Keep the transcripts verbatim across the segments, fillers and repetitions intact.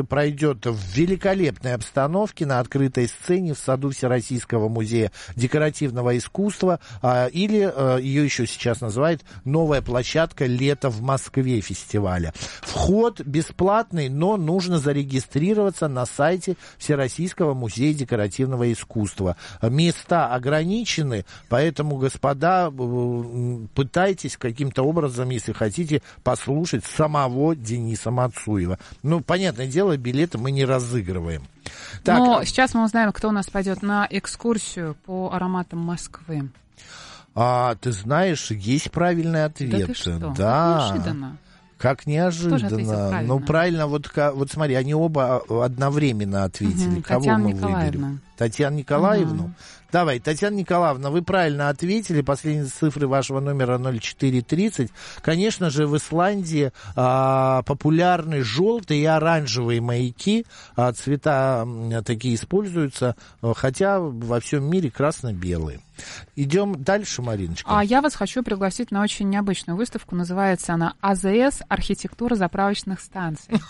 пройдет в великолепной обстановке на открытой сцене в саду Всероссийского музея декоративного искусства, а, или а, ее еще сейчас называют «Новая площадка «Лето в Москве» фестиваля. Вход бесплатный, но нужно зарегистрироваться на сайте Всероссийского музея декоративного искусства. Места ограничены, поэтому, господа, пытайтесь каким-то образом, если хотите, послушать самого Дениса Мацуева. Ну, понятное дело, билеты мы не разыгрываем. Так, но сейчас мы узнаем, кто у нас пойдет на экскурсию по ароматам Москвы. А, ты знаешь, есть правильный ответ. Да ты что? Да. Неожиданно. Как неожиданно. Правильно? Ну, правильно, вот, вот смотри, они оба одновременно ответили. Угу. Кого Татьяна мы Николаевна. выберем? Татьяну Николаевну? Угу. Давай, Татьяна Николаевна, вы правильно ответили. Последние цифры вашего номера ноль четыре тридцать. Конечно же, в Исландии а, популярны желтые и оранжевые маяки. А, цвета а, такие используются, хотя во всем мире красно-белые. Идем дальше, Мариночка. А я вас хочу пригласить на очень необычную выставку. Называется она «АЗС. Архитектура заправочных станций».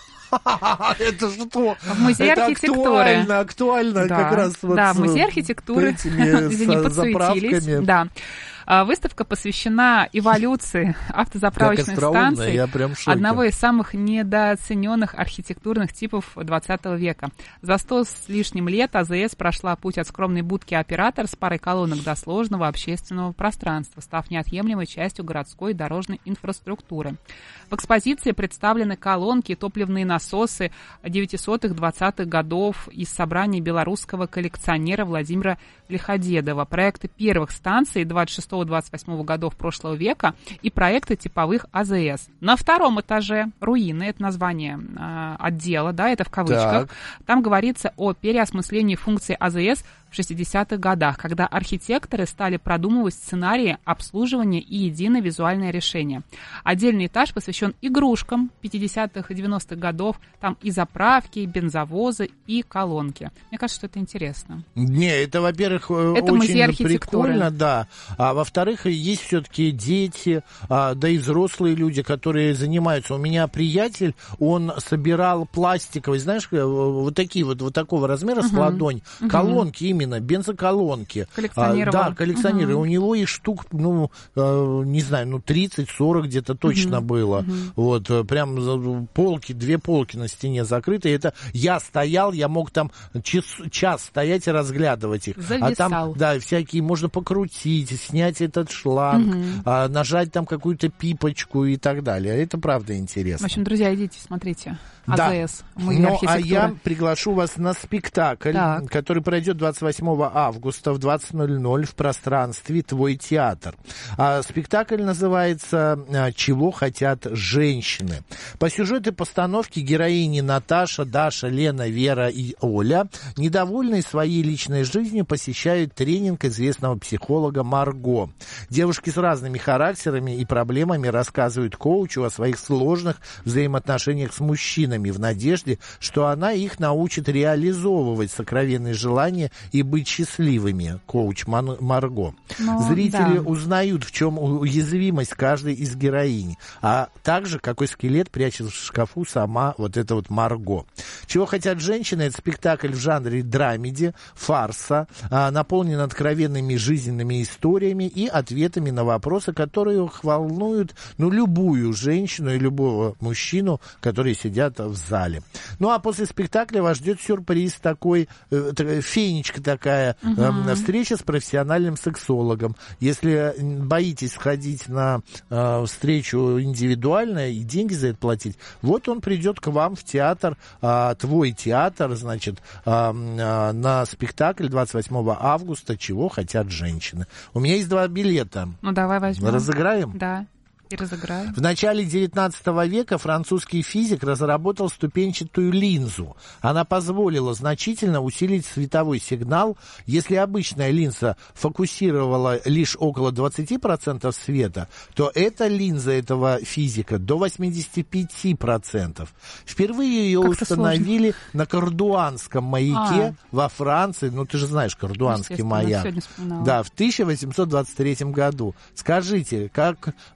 Это что? В музее это архитектуры. Актуально, актуально, да, как раз вот да, в музее архитектуры. Извини, подсуетились. Да. Выставка посвящена эволюции автозаправочных станций, одного из самых недооцененных архитектурных типов двадцатого века. За сто с лишним лет АЗС прошла путь от скромной будки оператора с парой колонок до сложного общественного пространства, став неотъемлемой частью городской и дорожной инфраструктуры. В экспозиции представлены колонки и топливные насосы девятисотых-двадцатых годов из собрания белорусского коллекционера Владимира Лиходедова, проекты первых станций двадцать шестого-двадцать восьмого годов прошлого века и проекты типовых АЗС. На втором этаже руины, это название э, отдела, да, это в кавычках, так. Там говорится о переосмыслении функций АЗС в шестидесятых годах, когда архитекторы стали продумывать сценарии обслуживания и единое визуальное решение. Отдельный этаж посвящен игрушкам пятидесятых и девяностых годов, там и заправки, и бензовозы, и колонки. Мне кажется, что это интересно. Не, это, во-первых, это очень прикольно, да. А во-вторых, есть все-таки дети, а, да и взрослые люди, которые занимаются. У меня приятель, он собирал пластиковые, знаешь, вот такие вот, вот такого размера, uh-huh. с ладонь, uh-huh. колонки именно, бензоколонки. Коллекционировал. А, да, коллекционировал. Uh-huh. У него их штук, ну, э, не знаю, ну, тридцать-сорок где-то точно uh-huh. было. Uh-huh. Вот, прям полки, две полки на стене закрыты. Это я стоял, я мог там час, час стоять и разглядывать их. Зависал. А там, да, всякие, можно покрутить, снять этот шланг, uh-huh. а, нажать там какую-то пипочку и так далее. Это правда интересно. В общем, друзья, идите, смотрите. Да. АЗС, музей ну, архитектуры. А я приглашу вас на спектакль, так. который пройдет двадцать восьмого августа в двадцать ноль ноль в пространстве «Твой театр». А спектакль называется «Чего хотят женщины». По сюжету постановки героини Наташа, Даша, Лена, Вера и Оля, недовольные своей личной жизнью, посещают тренинг известного психолога Марго. Девушки с разными характерами и проблемами рассказывают коучу о своих сложных взаимоотношениях с мужчинами, в надежде, что она их научит реализовывать сокровенные желания и быть счастливыми, коуч Марго. Ну, Зрители да. узнают, в чем уязвимость каждой из героинь, а также какой скелет прячет в шкафу сама вот эта вот Марго. «Чего хотят женщины» — это спектакль в жанре драмеди, фарса, наполнен откровенными жизненными историями и ответами на вопросы, которые их волнуют, ну, любую женщину и любого мужчину, которые сидят в зале. Ну, а после спектакля вас ждет сюрприз такой, э, фенечка такая, uh-huh. э, встреча с профессиональным сексологом. Если боитесь сходить на э, встречу индивидуально и деньги за это платить, вот он придет к вам в театр, э, твой театр, значит, э, э, на спектакль двадцать восьмого августа «Чего хотят женщины». У меня есть два билета. Ну, давай возьмем. Разыграем? Да. И разыграем. В начале девятнадцатого века французский физик разработал ступенчатую линзу. Она позволила значительно усилить световой сигнал. Если обычная линза фокусировала лишь около двадцать процентов света, то эта линза этого физика до восемьдесят пять процентов. Впервые ее Как-то установили сложно. на Кордуанском маяке а. во Франции. Ну, ты же знаешь Кордуанский маяк. Да, в тысяча восемьсот двадцать третьем году. Скажите, как э, называется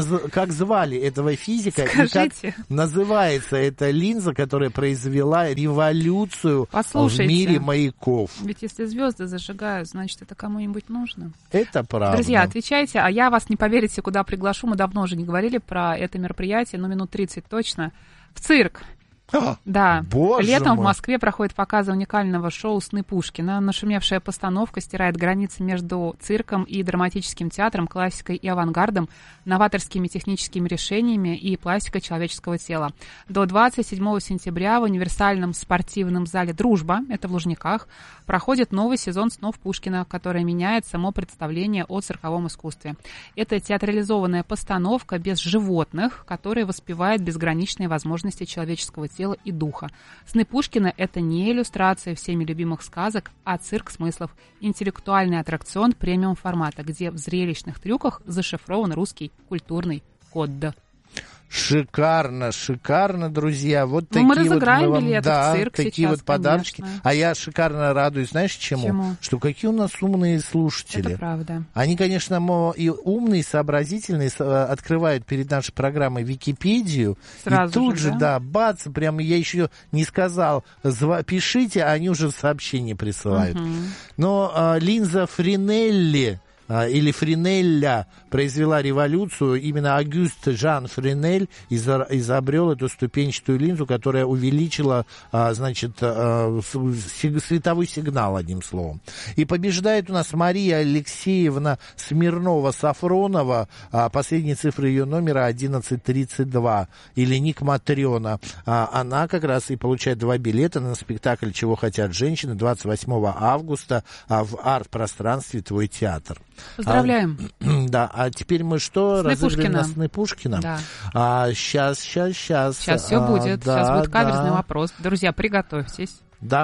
наз- как звали этого физика? Скажите. И как называется эта линза, которая произвела революцию Послушайте, в мире маяков? Ведь если звезды зажигают, значит, это кому-нибудь нужно. Это правда. Друзья, отвечайте, а я вас не поверите, куда приглашу. Мы давно уже не говорили про это мероприятие, но минут тридцать точно. В цирк. А, да, боже летом мой. в Москве проходит показы уникального шоу «Сны Пушкина». Нашумевшая постановка стирает границы между цирком и драматическим театром, классикой и авангардом, новаторскими техническими решениями и пластикой человеческого тела. До двадцать седьмого сентября в универсальном спортивном зале «Дружба», это в Лужниках, проходит новый сезон «Снов Пушкина», который меняет само представление о цирковом искусстве. Это театрализованная постановка без животных, которая воспевает безграничные возможности человеческого тела тела и духа. «Сны Пушкина» — это не иллюстрация всеми любимых сказок, а цирк смыслов, интеллектуальный аттракцион премиум формата, где в зрелищных трюках зашифрован русский культурный код. Шикарно, шикарно, друзья. Вот ну, мы такие разыграем вот мы вам, билеты да, в цирк такие сейчас, вот подарочки. конечно. А я шикарно радуюсь, знаешь, чему? Чему? Что какие у нас умные слушатели. Это правда. Они, конечно, и умные, и сообразительные, открывают перед нашей программой Википедию. Сразу и тут же, же, да? да, бац, прямо я еще не сказал, зва- пишите, а они уже сообщение присылают. Угу. Но а, линза Фринелли или Фринелля произвела революцию. Именно Агюст Жан Фринель изобрел эту ступенчатую линзу, которая увеличила, значит, световой сигнал, одним словом. И побеждает у нас Мария Алексеевна Смирнова-Сафронова. Последние цифры ее номера одиннадцать тридцать два. Или Ник Матрена. Она как раз и получает два билета на спектакль «Чего хотят женщины» двадцать восьмого августа в арт-пространстве «Твой театр». Поздравляем. А, да, а теперь мы что? Сны Разыграем Пушкина. на Сны Пушкина? Да. А, сейчас, сейчас, сейчас. Сейчас все а, будет. Да, сейчас будет каверзный да. вопрос. Друзья, приготовьтесь. Да.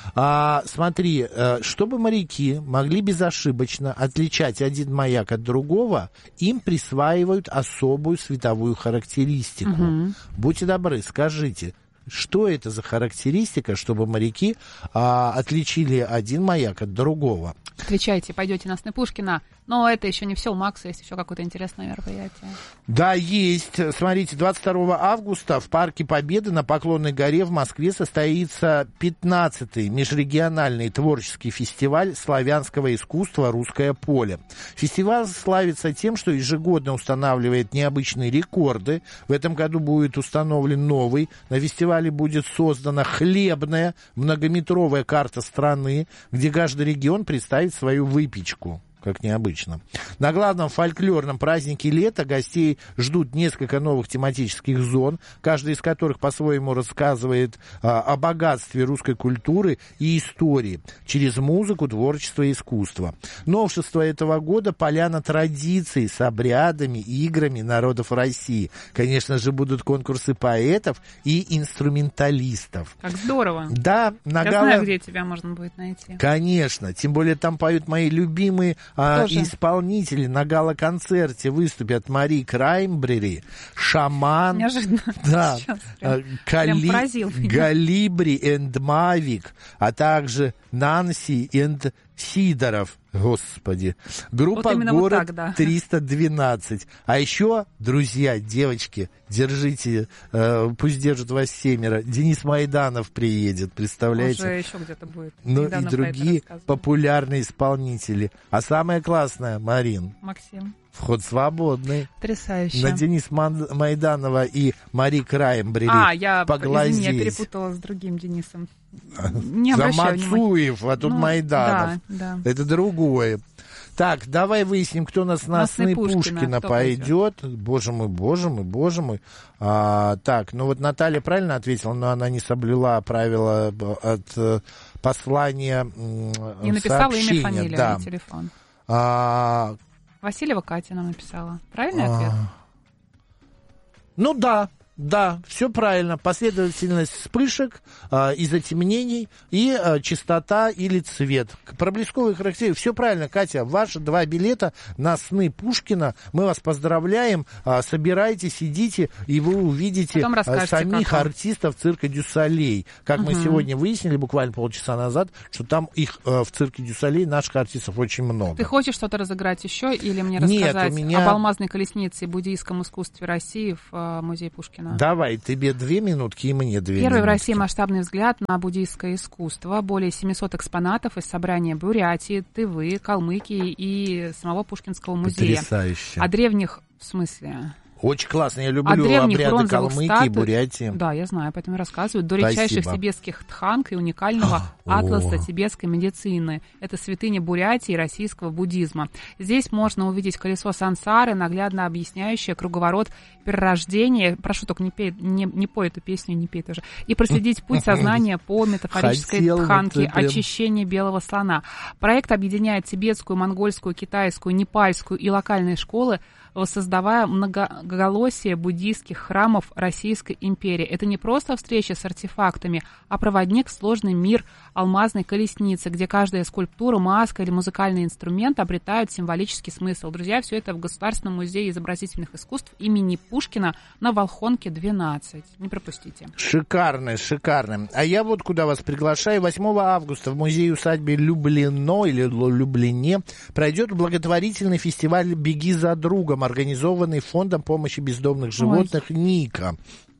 А, смотри, чтобы моряки могли безошибочно отличать один маяк от другого, им присваивают особую световую характеристику. Угу. Будьте добры, скажите, что это за характеристика, чтобы моряки а, отличили один маяк от другого? Отвечайте, пойдете на Сны Пушкина. Но это еще не все, у Макса есть еще какое-то интересное мероприятие. Да, есть. Смотрите, двадцать второго августа в Парке Победы на Поклонной горе в Москве состоится пятнадцатый межрегиональный творческий фестиваль славянского искусства «Русское поле». Фестиваль славится тем, что ежегодно устанавливает необычные рекорды. В этом году будет установлен новый. На фестивале будет создана хлебная многометровая карта страны, где каждый регион представит свою выпечку. Как необычно. На главном фольклорном празднике лета гостей ждут несколько новых тематических зон, каждая из которых по-своему рассказывает а, о богатстве русской культуры и истории через музыку, творчество и искусство. Новшество этого года — поляна традиций с обрядами, играми народов России. Конечно же, будут конкурсы поэтов и инструменталистов. Как здорово. Да, на Я гала... знаю, где тебя можно будет найти. Конечно. Тем более там поют мои любимые а, исполнители. На гала-концерте выступят Мари Краймбрери, Шаман, Неожиданно. Да, Сейчас, а, прям, Кали... прям поразил меня. Галибри энд Мавик, а также Нанси энд Сидоров. Господи. Группа вот «Город вот так, да. триста двенадцать». А еще, друзья, девочки, держите, э, пусть держат вас семеро. Денис Майданов приедет, представляете? Уже еще где-то будет. Ну Недавно и другие популярные исполнители. А самое классное, Марин. Максим. Вход свободный. Потрясающе. На Дениса Майданова и Мари Краймбрери. А, я, поглазеть. извини, я перепутала с другим Денисом. Не За обращаю Мацуев, внимания. а тут ну, Майданов. Да, да. Это другое. Так, давай выясним, кто нас на, на Сны Пушкина, Пушкина пойдет. Боже мой, боже мой, боже мой. А, так, ну вот Наталья правильно ответила, но она не соблюла правила от э, послания э, не написала сообщения. Имя, фамилию, да. и телефон. А, Васильева Катя нам написала. Правильный а, ответ? Ну да, Да, все правильно. Последовательность вспышек э, и затемнений, и э, частота или цвет. Проблесковые характеристики. Все правильно, Катя. Ваши два билета на сны Пушкина. Мы вас поздравляем. Э, собирайтесь, идите, и вы увидите э, самих артистов цирка Дю Солей. Как угу. мы сегодня выяснили, буквально полчаса назад, что там их э, в цирке Дю Солей, наших артистов, очень много. Ты хочешь что-то разыграть еще или мне рассказать Нет, у меня... об алмазной колеснице и буддийском искусстве России в э, музее Пушкина? Давай, тебе две минутки, и мне две Первый минутки. в России масштабный взгляд на буддийское искусство. Более семьсот экспонатов из собрания Бурятии, Тывы, Калмыкии и самого Пушкинского музея. Потрясающе. О древних, в смысле... Очень классно, я люблю обряды Калмыкии, статуй... Бурятии. Да, я знаю, поэтому рассказываю. До редчайших тибетских тханг и уникального атласа тибетской медицины. Это святыня Бурятии и российского буддизма. Здесь можно увидеть колесо сансары, наглядно объясняющее круговорот перерождения. Прошу, только не, пей, не, не пой эту песню, не пей тоже. И проследить путь сознания по метафорической тханке очищения белого слона. Проект объединяет тибетскую, монгольскую, китайскую, непальскую и локальные школы, воссоздавая многоголосие буддийских храмов Российской империи. Это не просто встреча с артефактами, а проводник в сложный мир алмазной колесницы, где каждая скульптура, маска или музыкальный инструмент обретают символический смысл. Друзья, все это в Государственном музее изобразительных искусств имени Пушкина на Волхонке двенадцать. Не пропустите. Шикарно, шикарно. А я вот куда вас приглашаю. восьмого августа в музее-усадьбе Люблино или Люблине пройдет благотворительный фестиваль «Беги за другом», организованный Фондом помощи бездомных животных Ой. «Ника».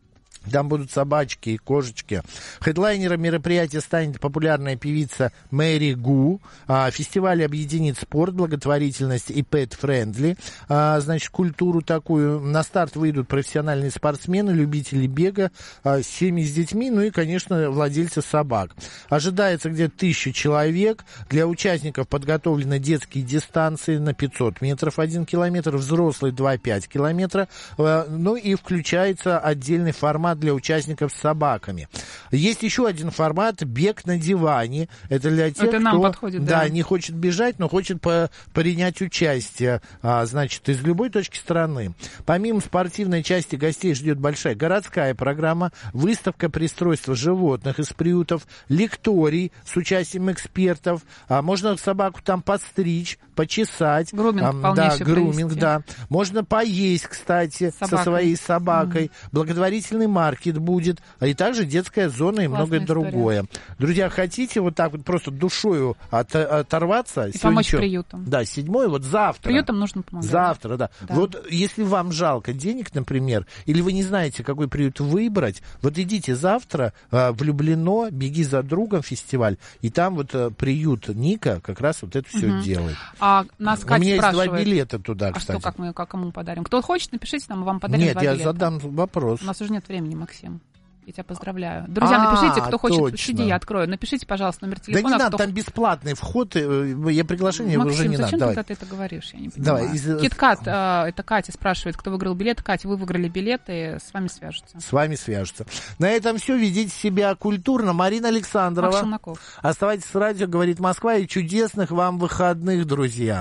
Там будут собачки и кошечки. Хедлайнером мероприятия станет популярная певица Мэри Гу. Фестиваль объединит спорт, благотворительность и pet-friendly. Значит, культуру такую. На старт выйдут профессиональные спортсмены, любители бега, семьи с детьми, ну и, конечно, владельцы собак. Ожидается где-то тысяча человек. Для участников подготовлены детские дистанции на пятьсот метров, один километр, взрослые два и пять километра. Ну и включается отдельный формат для участников с собаками. Есть еще один формат — бег на диване. Это для тех, Это кто нам подходит, да. Да, не хочет бежать, но хочет по- принять участие, а, значит, из любой точки страны. Помимо спортивной части гостей ждет большая городская программа, выставка пристройства животных из приютов, лекторий с участием экспертов. А, можно собаку там подстричь, почесать. Груминг а, полнейший Да, груминг, провести. да. Можно поесть, кстати, со своей собакой. Mm-hmm. Благотворительный маркет будет, и также детская зона и Классная многое история. другое. Друзья, хотите вот так вот просто душою от, оторваться? И помочь что? Приютам. Да, седьмой, вот завтра. Приютам нужно помогать. Завтра, да. да. Вот если вам жалко денег, например, или вы не знаете, какой приют выбрать, вот идите завтра э, в Люблино, «Беги за другом» фестиваль, и там вот э, приют Ника как раз вот это все угу. делает. А нас Катя У меня спрашивает, есть два билета туда, а кстати. что, как мы как кому подарим? Кто хочет, напишите нам, мы вам подарим Нет, два я билета. задам вопрос. У нас уже нет времени, Максим. Я тебя поздравляю. Друзья, а, напишите, кто хочет. Точно. Сиди, я открою. Напишите, пожалуйста, номер телефона. Да не надо, кто... там бесплатный вход. Я приглашение Максим, уже не зачем надо. Зачем ты это говоришь? Я не понимаю. Давай. Из... Киткат, это Катя спрашивает, кто выиграл билет. Катя, вы выиграли билеты, с вами свяжутся. С вами свяжутся. На этом все. Ведите себя культурно. Марина Александрова. Макс Челноков. Оставайтесь с радио «Говорит Москва», и чудесных вам выходных, друзья.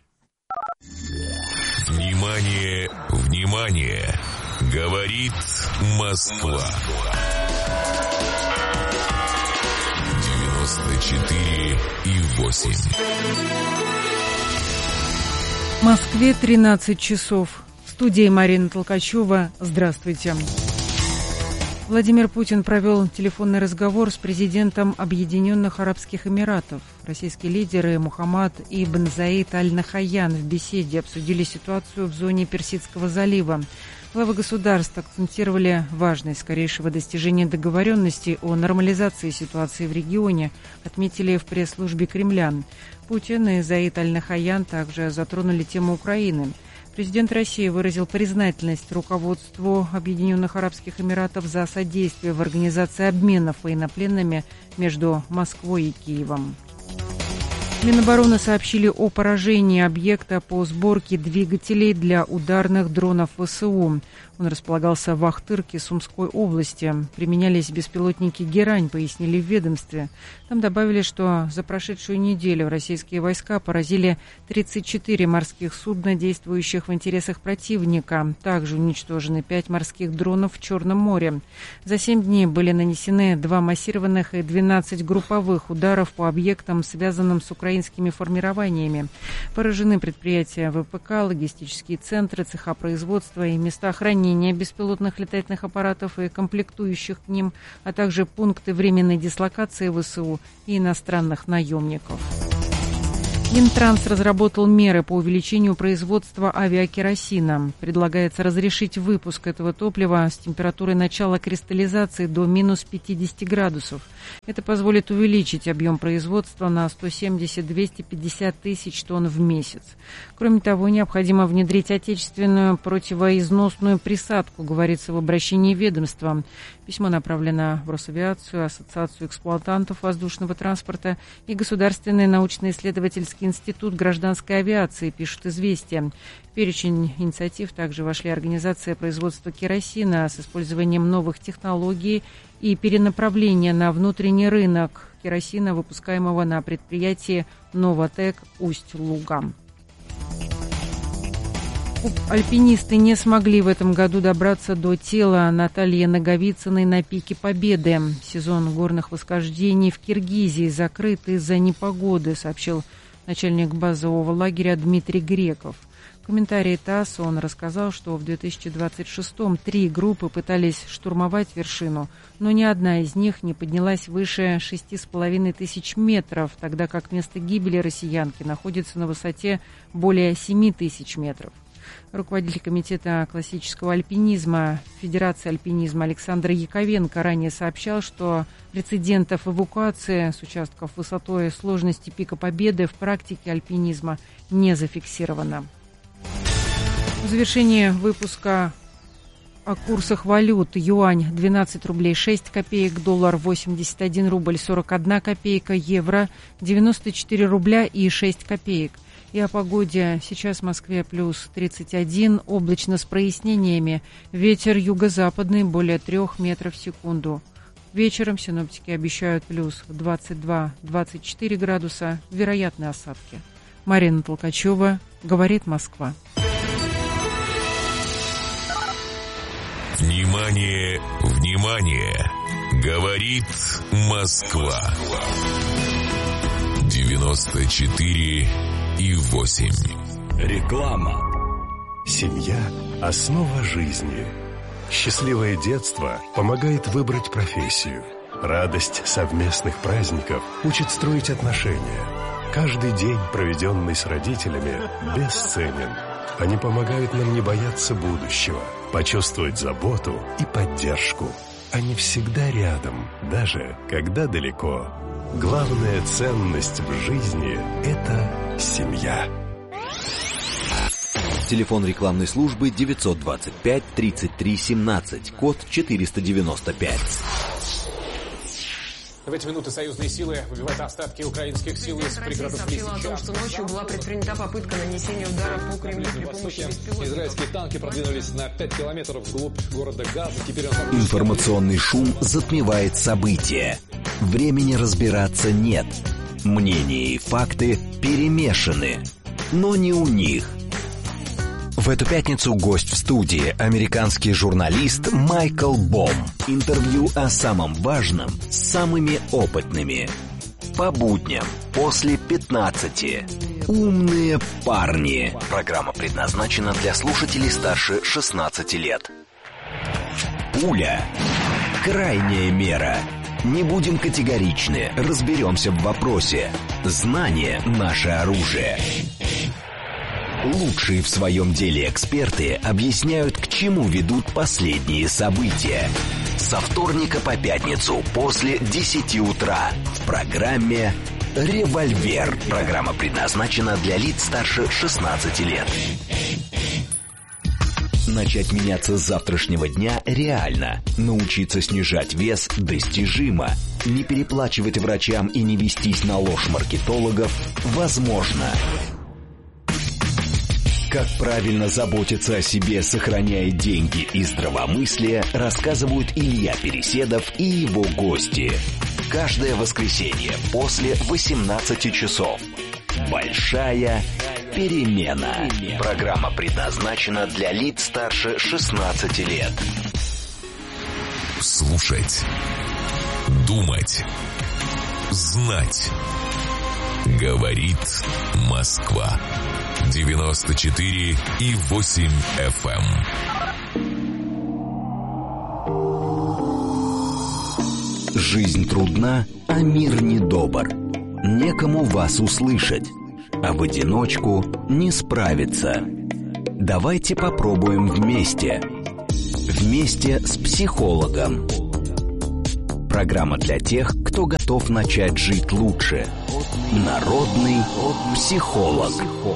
Внимание, внимание! Говорит Москва. девяносто четыре и восемь. В Москве тринадцать часов. В студии Марина Толкачева. Здравствуйте. Владимир Путин провел телефонный разговор с президентом Объединенных Арабских Эмиратов. Российские лидеры Мухаммад ибн Заид аль-Нахаян в беседе обсудили ситуацию в зоне Персидского залива. Главы государств акцентировали важность скорейшего достижения договоренности о нормализации ситуации в регионе, отметили в пресс-службе Кремля. Путин и Заид аль-Нахаян также затронули тему Украины. Президент России выразил признательность руководству Объединенных Арабских Эмиратов за содействие в организации обменов военнопленными между Москвой и Киевом. Минобороны сообщили о поражении объекта по сборке двигателей для ударных дронов ВСУ. Он располагался в Ахтырке Сумской области. Применялись беспилотники «Герань», пояснили в ведомстве. Там добавили, что за прошедшую неделю российские войска поразили тридцать четыре морских судна, действующих в интересах противника. Также уничтожены пять морских дронов в Черном море. За семь дней были нанесены два массированных и двенадцать групповых ударов по объектам, связанным с украинскими формированиями. Поражены предприятия ВПК, логистические центры, цеха производства и места хранения беспилотных летательных аппаратов и комплектующих к ним, а также пункты временной дислокации ВСУ и иностранных наемников. Минтранс разработал меры по увеличению производства авиакеросина. Предлагается разрешить выпуск этого топлива с температурой начала кристаллизации до минус пятьдесят градусов. Это позволит увеличить объем производства на сто семьдесят - двести пятьдесят тысяч тонн в месяц. Кроме того, необходимо внедрить отечественную противоизносную присадку, говорится в обращении ведомства. Письмо направлено в Росавиацию, Ассоциацию эксплуатантов воздушного транспорта и Государственный научно-исследовательский институт гражданской авиации, пишут «Известия». В перечень инициатив также вошли организация производства керосина с использованием новых технологий и перенаправление на внутренний рынок керосина, выпускаемого на предприятии «Новотек» Усть-Луга. Альпинисты не смогли в этом году добраться до тела Натальи Наговицыной на пике Победы. Сезон горных восхождений в Киргизии закрыт из-за непогоды, сообщил начальник базового лагеря Дмитрий Греков. В комментарии ТАСС он рассказал, что в две тысячи двадцать шестом три группы пытались штурмовать вершину, но ни одна из них не поднялась выше шести с половиной тысяч метров, тогда как место гибели россиянки находится на высоте более семи тысяч метров. Руководитель комитета классического альпинизма Федерации альпинизма Александр Яковенко ранее сообщал, что прецедентов эвакуации с участков высотой и сложности пика Победы в практике альпинизма не зафиксировано. В завершении выпуска о курсах валют. Юань двенадцать рублей шесть копеек, доллар восемьдесят один рубль сорок одна копейка, евро девяносто четыре рубля и шесть копеек. И о погоде. Сейчас в Москве плюс тридцать один, облачно с прояснениями. Ветер юго-западный более трех метров в секунду. Вечером синоптики обещают плюс двадцать два - двадцать четыре градуса, вероятны осадки. Марина Толкачева, говорит Москва. Внимание, внимание! Говорит Москва. девяносто четыре и восемь. Реклама. Семья – основа жизни. Счастливое детство помогает выбрать профессию. Радость совместных праздников учит строить отношения. Каждый день, проведенный с родителями, бесценен. Они помогают нам не бояться будущего, почувствовать заботу и поддержку. Они всегда рядом, даже когда далеко. Главная ценность в жизни – это семья. Телефон рекламной службы девятьсот двадцать пять тридцать три семнадцать, код четыреста девяносто пять. В эти минуты союзные силы выбивают остатки украинских сил из пригородов Лисичанска. о том, что ночью была предпринята попытка нанесения удара по Кремлю при помощи беспилотников. Израильские танки продвинулись на пять километров вглубь города Газа. Теперь он... Информационный шум затмевает события. Времени разбираться нет. Мнения и факты перемешаны. Но не у них. В эту пятницу гость в студии – американский журналист Майкл Бом. Интервью о самом важном с самыми опытными. По будням после пятнадцати. Умные парни. Программа предназначена для слушателей старше шестнадцати лет. Пуля. Крайняя мера. Не будем категоричны, разберемся в вопросе. Знание – наше оружие. Лучшие в своем деле эксперты объясняют, к чему ведут последние события. Со вторника по пятницу после десяти утра в программе «Револьвер». Программа предназначена для лиц старше шестнадцати лет. Начать меняться с завтрашнего дня реально. Научиться снижать вес достижимо. не переплачивать врачам и не вестись на ложь маркетологов возможно. Как правильно заботиться о себе, сохраняя деньги и здравомыслие, рассказывают Илья Переседов и его гости. Каждое воскресенье после восемнадцати часов. Большая перемена. Программа предназначена для лиц старше шестнадцати лет. Слушать. Думать. Знать. Говорит Москва. девяносто четыре и восемь эф эм. Жизнь трудна, а мир недобр. Некому вас услышать, а в одиночку не справиться. Давайте попробуем вместе. Вместе с психологом. Программа для тех, кто готов начать жить лучше. Народный психолог.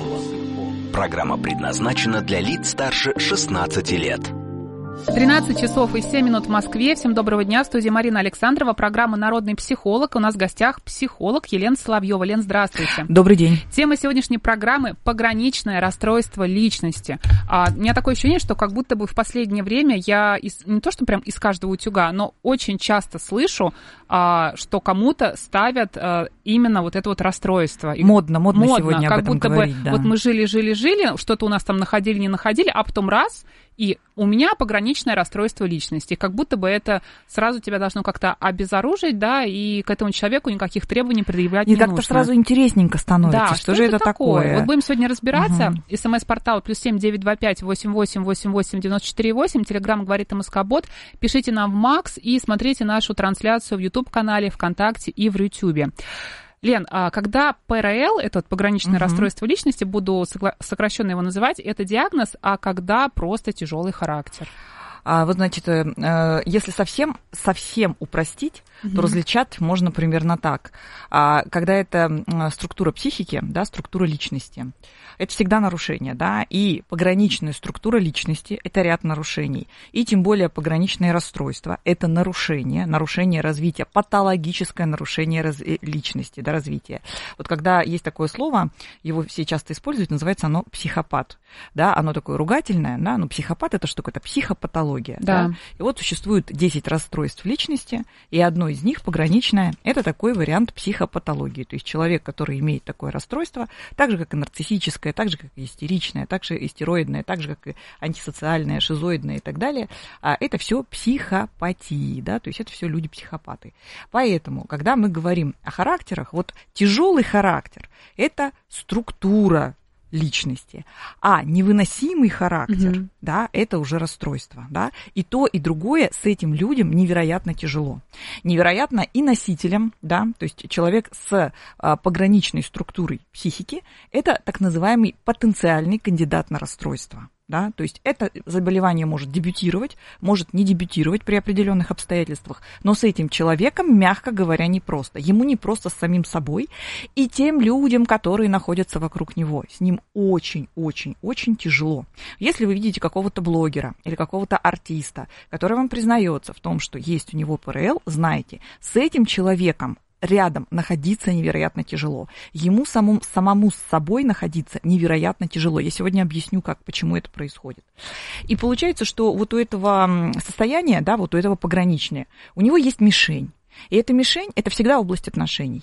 Программа предназначена для лиц старше шестнадцати лет. тринадцать часов и семь минут в Москве. Всем доброго дня. В студии Марина Александрова. Программа «Народный психолог». У нас в гостях психолог Елена Соловьева. Лен, здравствуйте. Добрый день. Тема сегодняшней программы – пограничное расстройство личности. А, у меня такое ощущение, что как будто бы в последнее время я из, не то что прям из каждого утюга, но очень часто слышу, а, что кому-то ставят а, именно вот это вот расстройство. И модно, модно, модно сегодня как об этом будто говорить, бы да. Вот мы жили-жили-жили, что-то у нас там находили, не находили, а потом раз – и у меня пограничное расстройство личности. Как будто бы это сразу тебя должно как-то обезоружить, да, и к этому человеку никаких требований предъявлять и не нужно. И как-то сразу интересненько становится. Да, что, что же это это такое? такое? Вот будем сегодня разбираться. Угу. СМС-портал плюс семь девять два пять восемь восемь восемь восемь девяносто четыре восемь. Телеграмм говорит МСК-бот. Пишите нам в Макс и смотрите нашу трансляцию в YouTube-канале, ВКонтакте и в Рутюбе. Лен, а когда ПРЛ, это вот пограничное uh-huh. расстройство личности, буду сокращенно его называть, это диагноз, а когда просто тяжелый характер? А, вот, значит, если совсем, совсем упростить, uh-huh. то различать можно примерно так. А, когда это структура психики, да, структура личности, это всегда нарушение, да, и пограничная структура личности – это ряд нарушений, и тем более пограничные расстройства – это нарушение, нарушение развития, патологическое нарушение раз... личности, да, развития. Вот когда есть такое слово, его все часто используют, называется оно психопат, да, оно такое ругательное, да, но психопат – это что такое? Это психопатология, да. да. И вот существует десять расстройств личности, и одно из них пограничное – это такой вариант психопатологии, то есть человек, который имеет такое расстройство, так же, как и нарциссическое, так же, как и истеричное, так же истероидное, так же, как и антисоциальное, шизоидное и так далее, это все психопатии, да, то есть это все люди-психопаты. Поэтому, когда мы говорим о характерах, вот тяжелый характер – это структура личности, а невыносимый характер, угу. да, это уже расстройство, да, и то, и другое с этим людям невероятно тяжело. Невероятно и носителям, да, то есть человек с а, пограничной структурой психики, это так называемый потенциальный кандидат на расстройство. Да, то есть это заболевание может дебютировать, может не дебютировать при определенных обстоятельствах, но с этим человеком, мягко говоря, непросто. Ему непросто с самим собой и тем людям, которые находятся вокруг него. С ним очень-очень-очень тяжело. Если вы видите какого-то блогера или какого-то артиста, который вам признается в том, что есть у него ПРЛ, знайте, с этим человеком рядом находиться невероятно тяжело. Ему самому, самому с собой находиться невероятно тяжело. Я сегодня объясню, как, почему это происходит. И получается, что вот у этого состояния, да, вот у этого пограничного, у него есть мишень. И эта мишень – это всегда область отношений.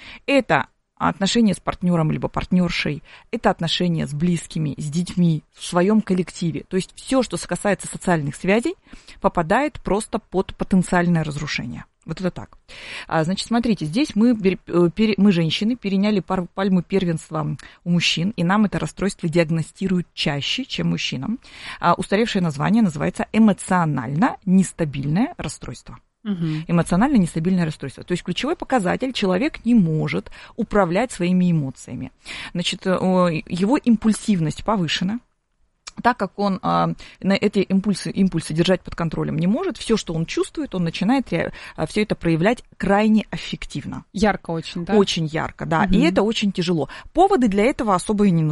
Это отношения с партнером либо партнершей, это отношения с близкими, с детьми, в своем коллективе. То есть все, что касается социальных связей, попадает просто под потенциальное разрушение. Вот это так. Значит, смотрите, здесь мы, мы, женщины, переняли пальму первенства у мужчин, и нам это расстройство диагностируют чаще, чем мужчинам. Устаревшее название называется эмоционально нестабильное расстройство. Угу. Эмоционально нестабильное расстройство. То есть ключевой показатель: человек не может управлять своими эмоциями. Значит, его импульсивность повышена. Так как он а, на эти импульсы, импульсы держать под контролем не может, все, что он чувствует, он начинает а, все это проявлять крайне аффективно. Ярко очень, да? Очень ярко, да. Угу. И это очень тяжело. Поводы для этого особо и не нужны.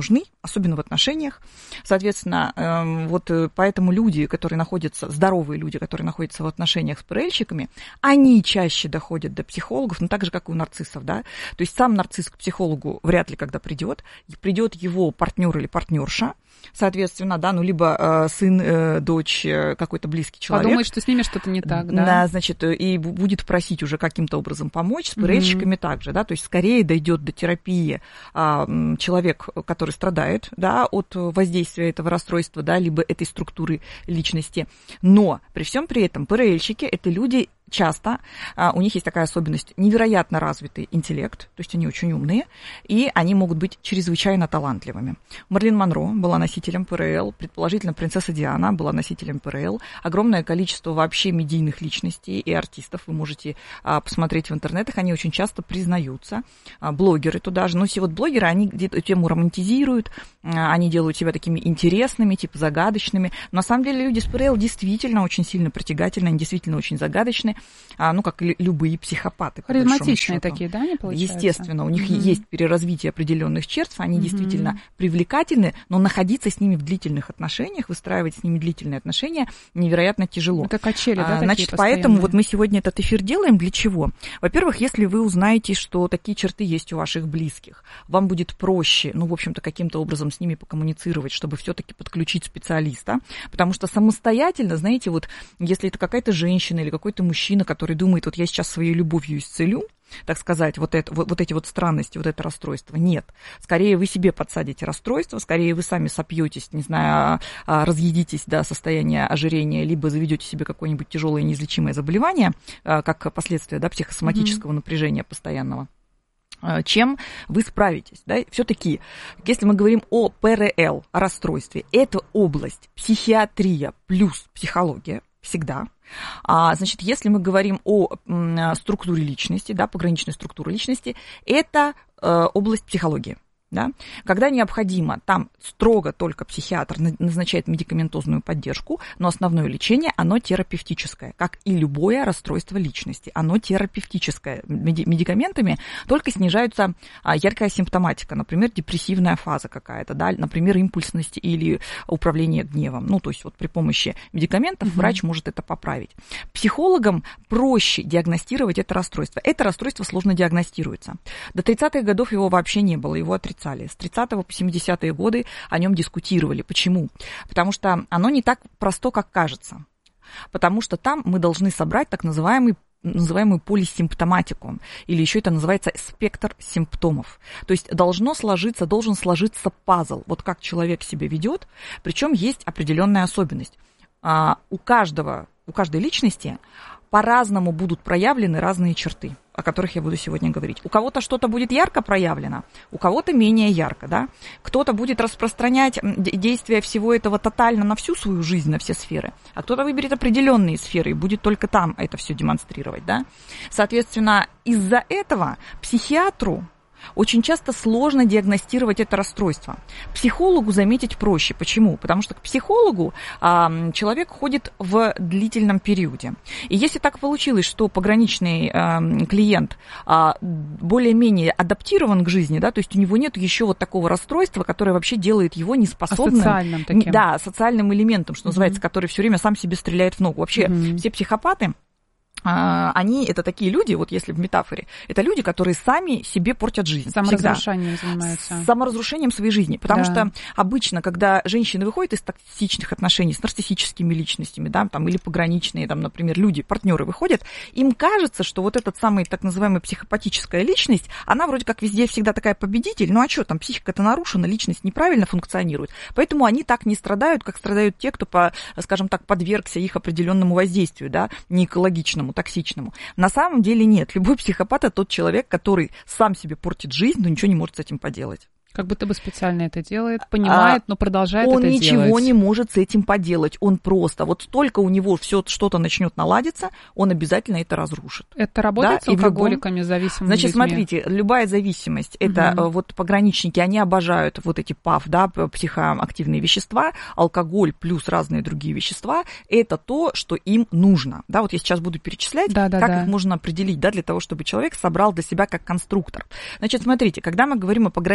особенно в отношениях. Соответственно, э, вот поэтому люди, которые находятся, здоровые люди, которые находятся в отношениях с ПРЛщиками, они чаще доходят до психологов, ну, так же, как и у нарциссов, да. То есть сам нарцисс к психологу вряд ли когда придет, придет его партнер или партнерша, соответственно, да, ну, либо э, сын, э, дочь, э, какой-то близкий человек. Подумает, что с ними что-то не так, да? Да, значит, и будет просить уже каким-то образом помочь, с ПРЛщиками mm-hmm. также, да, то есть скорее дойдет до терапии а, человек, который страдает, да, от воздействия этого расстройства, да, либо этой структуры личности. Но при всем при этом ПРЛщики – это люди, часто а, у них есть такая особенность, невероятно развитый интеллект, то есть они очень умные, и они могут быть чрезвычайно талантливыми. Марлин Монро была носителем ПРЛ, предположительно, принцесса Диана была носителем ПРЛ. Огромное количество вообще медийных личностей и артистов вы можете а, посмотреть в интернетах, они очень часто признаются. А, блогеры туда же, но все вот блогеры, они где-то тему романтизируют, а, они делают себя такими интересными, типа загадочными. Но на самом деле люди с ПРЛ действительно очень сильно притягательны, они действительно очень загадочны. А, ну, как и любые психопаты. Харизматичные такие, да, они получаются? Естественно, у них mm-hmm. есть переразвитие определенных черт, они mm-hmm. действительно привлекательны, но находиться с ними в длительных отношениях, выстраивать с ними длительные отношения невероятно тяжело. Это качели, да, а, Значит, поэтому вот мы сегодня этот эфир делаем для чего? Во-первых, если вы узнаете, что такие черты есть у ваших близких, вам будет проще, ну, в общем-то, каким-то образом с ними покоммуницировать, чтобы все-таки подключить специалиста, потому что самостоятельно, знаете, вот если это какая-то женщина или какой-то мужчина, который думает, вот я сейчас своей любовью исцелю, так сказать, вот, это, вот, вот эти вот странности, вот это расстройство. Нет. Скорее вы себе подсадите расстройство, скорее вы сами сопьетесь, не знаю, разъедитесь до состояния ожирения, либо заведете себе какое-нибудь тяжелое неизлечимое заболевание, как последствие, да, психосоматического mm-hmm. напряжения постоянного, чем вы справитесь. Да? Все-таки, если мы говорим о ПРЛ, о расстройстве, это область психиатрия плюс психология всегда. А, значит, если мы говорим о м, структуре личности, да, пограничной структуре личности, это э, область психологии. Да? Когда необходимо, там строго только психиатр назначает медикаментозную поддержку, но основное лечение, оно терапевтическое, как и любое расстройство личности, оно терапевтическое. Медикаментами только снижается яркая симптоматика, например, депрессивная фаза какая-то, да? Например, импульсность или управление гневом. Ну, то есть вот при помощи медикаментов угу. врач может это поправить. Психологам проще диагностировать это расстройство. Это расстройство сложно диагностируется. До тридцатых годов его вообще не было, его отрицали. С тридцатого по семидесятые годы о нем дискутировали. Почему? Потому что оно не так просто, как кажется. Потому что там мы должны собрать так называемый называемую полисимптоматику, или еще это называется спектр симптомов. То есть должно сложиться, должен сложиться пазл, вот как человек себя ведет, причем есть определенная особенность. А, у каждого, у каждой личности по-разному будут проявлены разные черты, о которых я буду сегодня говорить. У кого-то что-то будет ярко проявлено, у кого-то менее ярко, да. Кто-то будет распространять действие всего этого тотально на всю свою жизнь, на все сферы, а кто-то выберет определенные сферы и будет только там это все демонстрировать, да. Соответственно, из-за этого психиатру очень часто сложно диагностировать это расстройство. Психологу заметить проще. Почему? Потому что к психологу а, человек ходит в длительном периоде. И если так получилось, что пограничный а, клиент а, более-менее адаптирован к жизни, да, то есть у него нет еще вот такого расстройства, которое вообще делает его неспособным... Социальным таким. Да, социальным элементом, что mm-hmm. называется, который все время сам себе стреляет в ногу. Вообще mm-hmm. все психопаты, они, это такие люди, вот если в метафоре, это люди, которые сами себе портят жизнь. Саморазрушением занимаются. Саморазрушением своей жизни. Потому да. что обычно, когда женщины выходят из токсичных отношений с нарциссическими личностями, да, там, или пограничные, там, например, люди, партнеры выходят, им кажется, что вот этот самый так называемая психопатическая личность, она вроде как везде всегда такая победитель, ну а что, там психика-то нарушена, личность неправильно функционирует. Поэтому они так не страдают, как страдают те, кто, по, скажем так, подвергся их определенному воздействию, да, неэкологичному, токсичному. На самом деле нет. Любой психопат – это тот человек, который сам себе портит жизнь, но ничего не может с этим поделать. Как будто бы специально это делает, понимает, а, но продолжает это делать. Он ничего не может с этим поделать. Он просто, вот только у него все что-то начнет наладиться, он обязательно это разрушит. Это работает да? с алкоголиками, зависимыми Значит, людьми? Смотрите, любая зависимость, угу. это вот пограничники, они обожают вот эти ПАВ, да, психоактивные вещества, алкоголь плюс разные другие вещества, это то, что им нужно. Да, вот я сейчас буду перечислять, да, да, как да. их можно определить, да, для того, чтобы человек собрал для себя как конструктор. Значит, смотрите, когда мы говорим о пограничной структуре,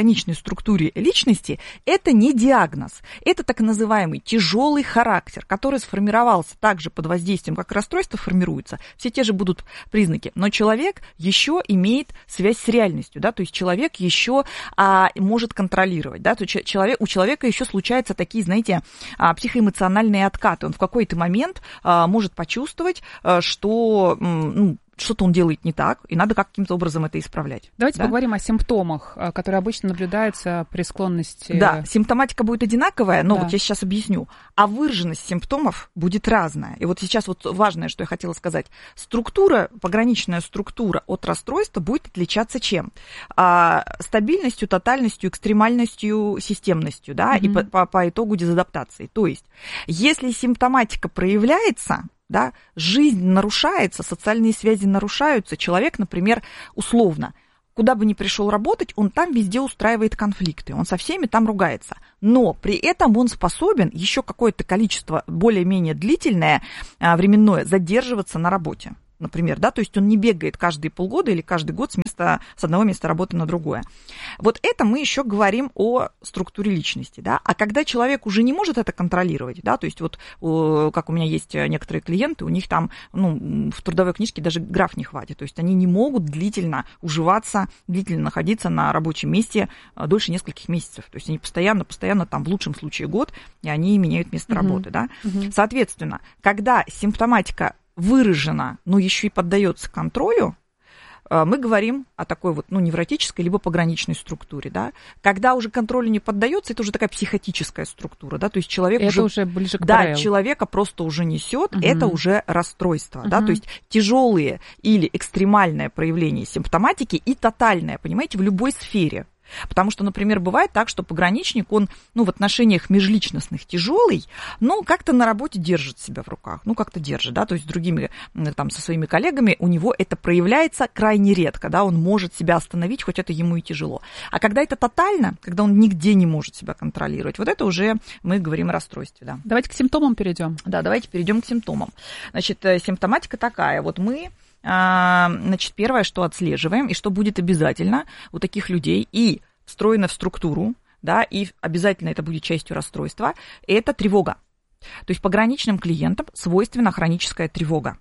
структуре личности, это не диагноз. Это так называемый тяжелый характер, который сформировался также под воздействием, как расстройство формируется. Все те же будут признаки. Но человек еще имеет связь с реальностью, да, то есть человек еще а, может контролировать, да, то есть человек, у человека еще случаются такие, знаете, а, психоэмоциональные откаты. Он в какой-то момент а, может почувствовать, а, что, ну, что-то он делает не так, и надо каким-то образом это исправлять. Давайте да? поговорим о симптомах, которые обычно наблюдаются при склонности... Да, симптоматика будет одинаковая, но да. вот я сейчас объясню. А выраженность симптомов будет разная. И вот сейчас вот важное, что я хотела сказать. Структура, пограничная структура от расстройства будет отличаться чем? А, стабильностью, тотальностью, экстремальностью, системностью, да, mm-hmm. и по, по, по итогу дезадаптации. То есть, если симптоматика проявляется... Да, жизнь нарушается, социальные связи нарушаются. Человек, например, условно, куда бы ни пришел работать, он там везде устраивает конфликты, он со всеми там ругается. Но при этом он способен еще какое-то количество более-менее длительное, временное, задерживаться на работе. Например, да, то есть он не бегает каждые полгода или каждый год с, места, с одного места работы на другое. Вот это мы еще говорим о структуре личности, да, а когда человек уже не может это контролировать, да, то есть вот как у меня есть некоторые клиенты, у них там, ну, в трудовой книжке даже граф не хватит, то есть они не могут длительно уживаться, длительно находиться на рабочем месте дольше нескольких месяцев, то есть они постоянно, постоянно там в лучшем случае год, и они меняют место uh-huh. работы, да. Uh-huh. Соответственно, когда симптоматика выражена, но еще и поддается контролю, мы говорим о такой вот, ну, невротической либо пограничной структуре, да. Когда уже контролю не поддается, это уже такая психотическая структура, да, то есть человек это уже, уже ближе к да, ПРЛ. Человека просто уже несет, угу. это уже расстройство, угу. да, то есть тяжелые или экстремальное проявление симптоматики и тотальное, понимаете, в любой сфере. Потому что, например, бывает так, что пограничник, он, ну, в отношениях межличностных тяжелый, но как-то на работе держит себя в руках, ну, как-то держит, да, то есть с другими, там, со своими коллегами у него это проявляется крайне редко, да, он может себя остановить, хоть это ему и тяжело. А когда это тотально, когда он нигде не может себя контролировать, вот это уже мы говорим о расстройстве, да. Давайте к симптомам перейдем. Да, давайте перейдем к симптомам. Значит, симптоматика такая, вот мы... Значит, первое, что отслеживаем, и что будет обязательно у таких людей и встроено в структуру, да, и обязательно это будет частью расстройства, это тревога. То есть пограничным клиентам свойственна хроническая тревога.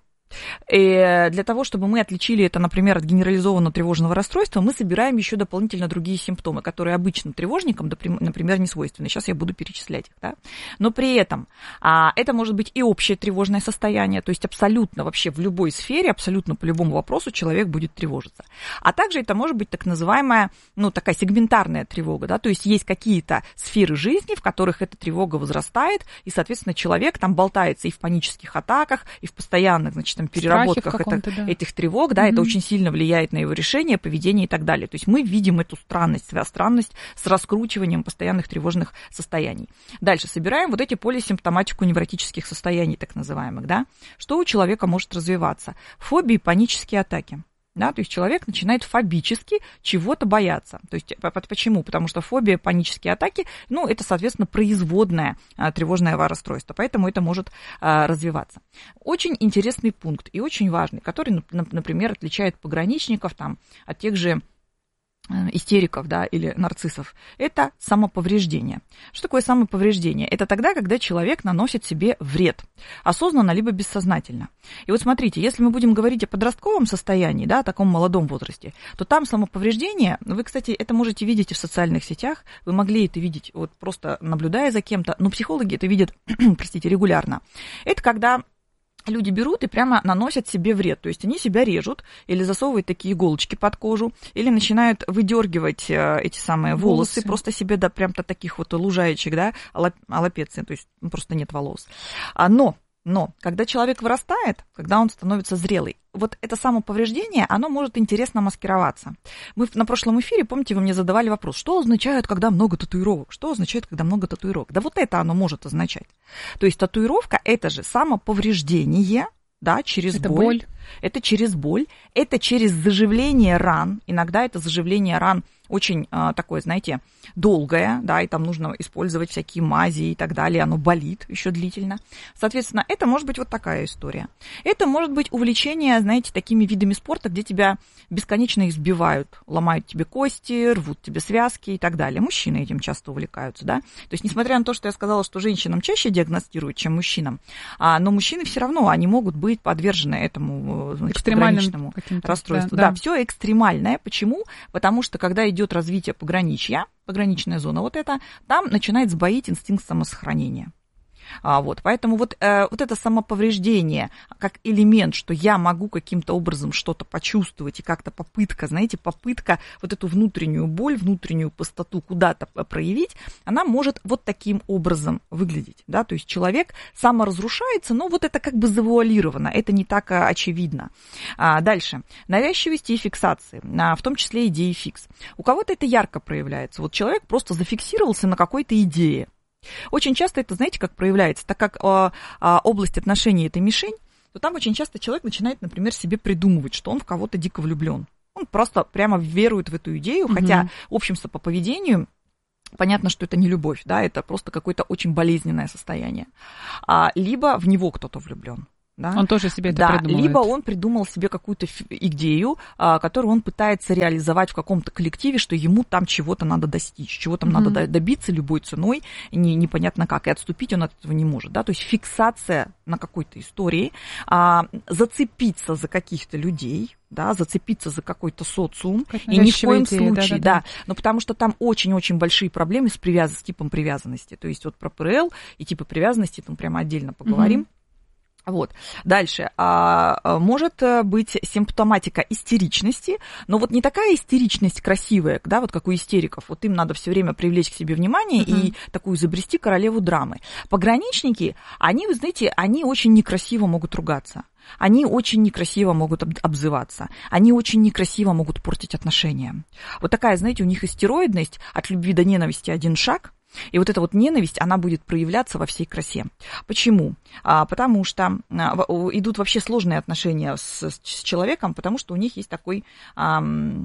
И для того, чтобы мы отличили это, например, от генерализованного тревожного расстройства, мы собираем еще дополнительно другие симптомы, которые обычным тревожникам, например, не свойственны. Сейчас я буду перечислять их. Да? Но при этом а, это может быть и общее тревожное состояние, то есть абсолютно вообще в любой сфере, абсолютно по любому вопросу человек будет тревожиться. А также это может быть так называемая, ну, такая сегментарная тревога, да? То есть есть какие-то сферы жизни, в которых эта тревога возрастает, и, соответственно, человек там болтается и в панических атаках, и в постоянных, значит, переработках это, да. этих тревог, да, mm-hmm. это очень сильно влияет на его решение, поведение и так далее. То есть мы видим эту странность, странность с раскручиванием постоянных тревожных состояний. Дальше собираем вот эти полисимптоматику невротических состояний, так называемых, да. Что у человека может развиваться? Фобии, панические атаки. Да, то есть человек начинает фобически чего-то бояться. То есть почему? Потому что фобия, панические атаки, ну, это, соответственно, производное а, тревожное расстройство, поэтому это может а, развиваться. Очень интересный пункт и очень важный, который, например, отличает пограничников там, от тех же истериков, да, или нарциссов, это самоповреждение. Что такое самоповреждение? Это тогда, когда человек наносит себе вред, осознанно либо бессознательно. И вот смотрите, если мы будем говорить о подростковом состоянии, да, о таком молодом возрасте, то там самоповреждение, вы, кстати, это можете видеть и в социальных сетях, вы могли это видеть вот просто наблюдая за кем-то, но психологи это видят, простите, регулярно. Это когда люди берут и прямо наносят себе вред. То есть они себя режут или засовывают такие иголочки под кожу, или начинают выдергивать эти самые волосы, волосы. Просто себе до прям-то таких вот лужаечек, да, аллопеции, то есть просто нет волос. Но Но когда человек вырастает, когда он становится зрелый, вот это самоповреждение, оно может интересно маскироваться. Мы на прошлом эфире, помните, вы мне задавали вопрос, что означает, когда много татуировок? Что означает, когда много татуировок? Да вот это оно может означать. То есть татуировка – это же самоповреждение, да, через это боль. боль. Это через боль, это через заживление ран. Иногда это заживление ран очень а, такое, знаете, долгое, да, и там нужно использовать всякие мази и так далее, оно болит еще длительно. Соответственно, это может быть вот такая история. Это может быть увлечение, знаете, такими видами спорта, где тебя бесконечно избивают, ломают тебе кости, рвут тебе связки и так далее. Мужчины этим часто увлекаются, да. То есть, несмотря на то, что я сказала, что женщинам чаще диагностируют, чем мужчинам, а, но мужчины все равно, они могут быть подвержены этому, значит, пограничному расстройству. Да, да. Да, все экстремальное. Почему? Потому что, когда идет развитие пограничья, пограничная зона вот эта, там начинает сбоить инстинкт самосохранения. А, вот, поэтому вот, э, вот это самоповреждение как элемент, что я могу каким-то образом что-то почувствовать, и как-то попытка, знаете, попытка вот эту внутреннюю боль, внутреннюю пустоту куда-то проявить, она может вот таким образом выглядеть, да, то есть человек саморазрушается, но вот это как бы завуалировано, это не так очевидно. А, дальше, навязчивости и фиксации, а, в том числе идеи фикс. У кого-то это ярко проявляется, вот человек просто зафиксировался на какой-то идее. Очень часто это, знаете, как проявляется, так как а, а, область отношений – это мишень, то там очень часто человек начинает, например, себе придумывать, что он в кого-то дико влюблен. Он просто прямо верует в эту идею, mm-hmm. хотя, в общем-то, по поведению понятно, что это не любовь, да, это просто какое-то очень болезненное состояние. А, либо в него кто-то влюблен. Да? Он тоже себе это да, придумывает. Либо он придумал себе какую-то идею, которую он пытается реализовать в каком-то коллективе, что ему там чего-то надо достичь, чего-то mm-hmm. надо добиться любой ценой, не, непонятно как, и отступить он от этого не может. Да? То есть фиксация на какой-то истории, зацепиться за каких-то людей, да, зацепиться за какой-то социум, и ни в коем идея, случае, да, да, да, но потому что там очень-очень большие проблемы с, привяз... с типом привязанности. То есть вот про ПРЛ и типы привязанности там прямо отдельно поговорим. Mm-hmm. Вот. Дальше. А, может быть симптоматика истеричности, но вот не такая истеричность красивая, да, вот как у истериков. Вот им надо все время привлечь к себе внимание uh-huh. и такую изобрести королеву драмы. Пограничники, они, вы знаете, они очень некрасиво могут ругаться. Они очень некрасиво могут обзываться. Они очень некрасиво могут портить отношения. Вот такая, знаете, у них истероидность от любви до ненависти один шаг. И вот эта вот ненависть, она будет проявляться во всей красе. Почему? А, потому что а, идут вообще сложные отношения с, с человеком, потому что у них есть такой, а,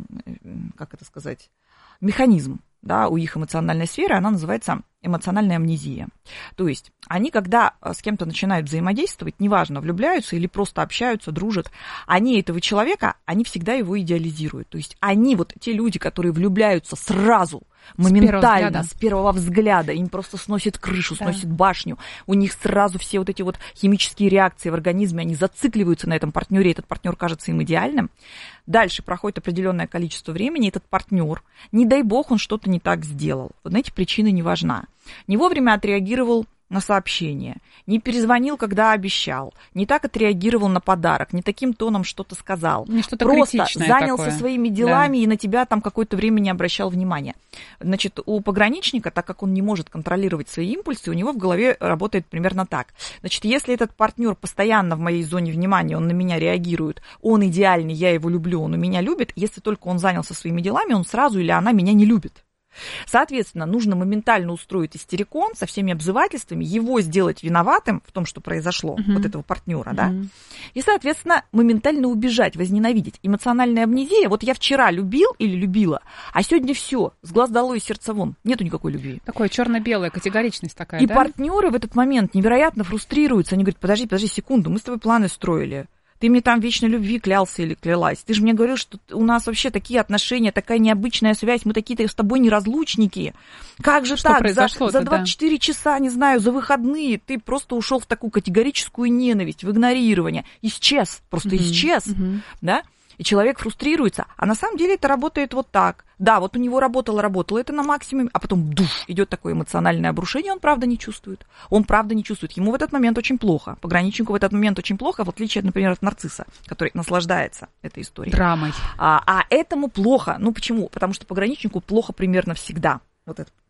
как это сказать, механизм. Да, у их эмоциональной сферы, она называется эмоциональная амнезия. То есть они, когда с кем-то начинают взаимодействовать, неважно, влюбляются или просто общаются, дружат, они этого человека, они всегда его идеализируют. То есть они, вот те люди, которые влюбляются сразу, моментально, с первого, с первого взгляда, им просто сносит крышу, да. сносит башню, у них сразу все вот эти вот химические реакции в организме, они зацикливаются на этом партнере, этот партнер кажется им идеальным. Дальше проходит определенное количество времени, этот партнер, не дай бог, он что-то не так сделал. Вот знаете, причина не важна. Не вовремя отреагировал на сообщение, не перезвонил, когда обещал, не так отреагировал на подарок, не таким тоном что-то сказал. Не что-то просто занялся такое. Своими делами, да. и на тебя там какое-то время не обращал внимания. Значит, у пограничника, так как он не может контролировать свои импульсы, у него в голове работает примерно так. Значит, если этот партнер постоянно в моей зоне внимания, он на меня реагирует, он идеальный, я его люблю, он у меня любит, если только он занялся своими делами, он сразу или она меня не любит. Соответственно, нужно моментально устроить истерикон со всеми обзывательствами, его сделать виноватым в том, что произошло, uh-huh. вот этого партнера, uh-huh. да, и, соответственно, моментально убежать, возненавидеть. Эмоциональная амнезия, вот я вчера любил или любила, а сегодня все, с глаз долой и сердца вон, нету никакой любви. Такое черно-белая категоричность такая, и да? партнеры в этот момент невероятно фрустрируются, они говорят, подожди, подожди секунду, мы с тобой планы строили. Ты мне там вечной любви клялся или клялась. Ты же мне говорил, что у нас вообще такие отношения, такая необычная связь, мы такие-то с тобой неразлучники. Как же что так? За, за двадцать четыре да. часа, не знаю, за выходные ты просто ушел в такую категорическую ненависть, в игнорирование. Исчез, просто mm-hmm. исчез, mm-hmm. да? И человек фрустрируется. А на самом деле это работает вот так. Да, вот у него работало, работало это на максимуме, а потом душ, идет такое эмоциональное обрушение, он правда не чувствует. Он правда не чувствует. Ему в этот момент очень плохо. Пограничнику в этот момент очень плохо, в отличие, например, от нарцисса, который наслаждается этой историей. Драмой. А, а этому плохо. Ну почему? Потому что пограничнику плохо примерно всегда. Вот это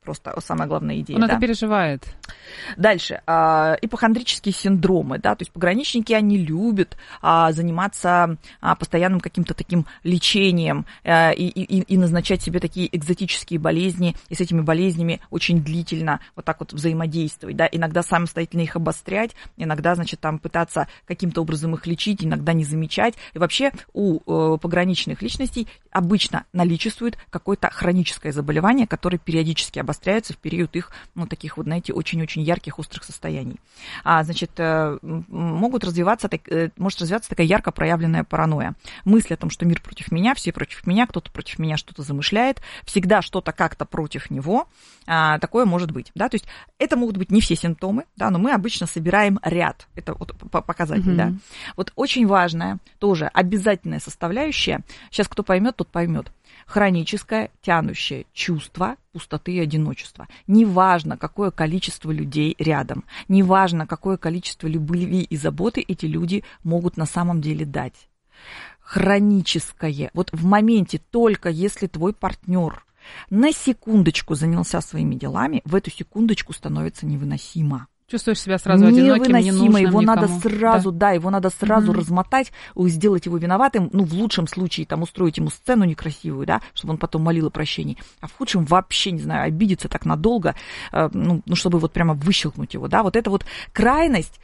просто самая главная идея. Он да? это переживает. Дальше. А, ипохондрические синдромы, да, то есть пограничники, они любят а, заниматься а, постоянным каким-то таким лечением а, и, и, и назначать себе такие экзотические болезни, и с этими болезнями очень длительно вот так вот взаимодействовать, да, иногда самостоятельно их обострять, иногда, значит, там пытаться каким-то образом их лечить, иногда не замечать. И вообще у э, пограничных личностей обычно наличествует какое-то хроническое заболевание, которое периодически обостряется в период их, ну, таких вот, знаете, очень-очень ярких, острых состояний. А, значит, э, могут развиваться, так, э, может развиваться такая ярко проявленная паранойя. Мысль о том, что мир против меня, все против меня, кто-то против меня что-то замышляет, всегда что-то как-то против него, а, такое может быть, да, то есть это могут быть не все симптомы, да, но мы обычно собираем ряд, это вот показатель, mm-hmm. да. Вот очень важная, тоже обязательная составляющая, сейчас кто поймет, тот поймет, хроническое тянущее чувство пустоты и одиночества. Неважно, какое количество людей рядом, неважно, какое количество любви и заботы эти люди могут на самом деле дать. Хроническое, вот в моменте, только если твой партнер на секундочку занялся своими делами, в эту секундочку становится невыносимо. Чувствуешь себя сразу одиноким, невыносимо, его никому. надо сразу, да, да его надо сразу mm-hmm. размотать, сделать его виноватым, ну, в лучшем случае, там, устроить ему сцену некрасивую, да, чтобы он потом молил о прощении, а в худшем вообще, не знаю, обидеться так надолго, ну, ну чтобы вот прямо выщелкнуть его, да, вот эта вот крайность,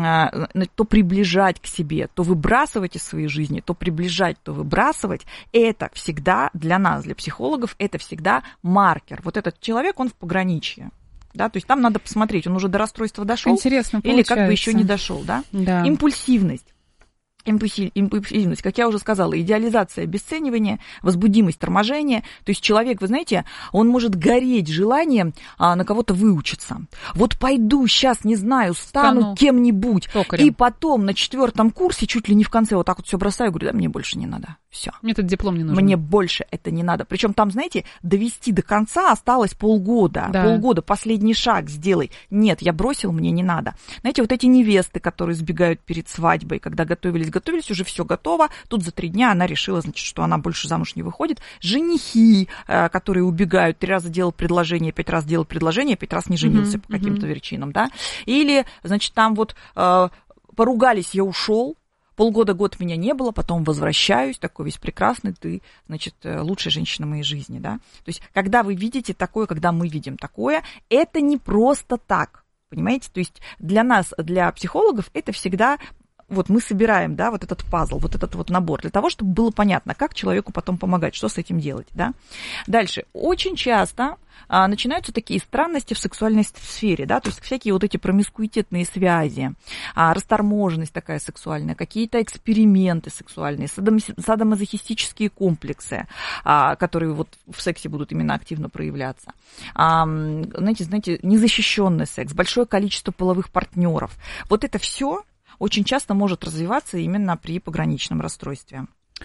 то приближать к себе, то выбрасывать из своей жизни, то приближать, то выбрасывать, это всегда для нас, для психологов, это всегда маркер. Вот этот человек, он в пограничье. Да, то есть там надо посмотреть, он уже до расстройства дошел Интересно, или как бы еще не дошел, да? Да. Импульсивность. Импульсивность, как я уже сказала, идеализация, обесценивание, возбудимость, торможение. То есть человек, вы знаете, он может гореть желанием а, на кого-то выучиться. Вот пойду сейчас, не знаю, стану, стану кем-нибудь, токарем. И потом на четвертом курсе, чуть ли не в конце, вот так вот все бросаю, говорю, да, мне больше не надо. Все. Мне этот диплом не нужен. Мне больше это не надо. Причем там, знаете, довести до конца осталось полгода. Да. Полгода, последний шаг сделай. Нет, я бросил, мне не надо. Знаете, вот эти невесты, которые сбегают перед свадьбой, когда готовились, готовились, уже все готово. Тут за три дня она решила, значит, что она больше замуж не выходит. Женихи, которые убегают, три раза делал предложение, пять раз делал предложение, пять раз не женился mm-hmm. по каким-то mm-hmm. причинам, да. Или, значит, там вот поругались, я ушел. Полгода, год меня не было, потом возвращаюсь, такой весь прекрасный, ты, значит, лучшая женщина моей жизни, да. То есть, когда вы видите такое, когда мы видим такое, это не просто так, понимаете? То есть, для нас, для психологов, это всегда... Вот мы собираем, да, вот этот пазл, вот этот вот набор, для того, чтобы было понятно, как человеку потом помогать, что с этим делать, да. Дальше. Очень часто а, начинаются такие странности в сексуальной сфере, да, то есть всякие вот эти промискуитетные связи, а, расторможенность такая сексуальная, какие-то эксперименты сексуальные, садомазохистические комплексы, а, которые вот в сексе будут именно активно проявляться. А, знаете, знаете, незащищенный секс, большое количество половых партнеров. Вот это все очень часто может развиваться именно при пограничном расстройстве.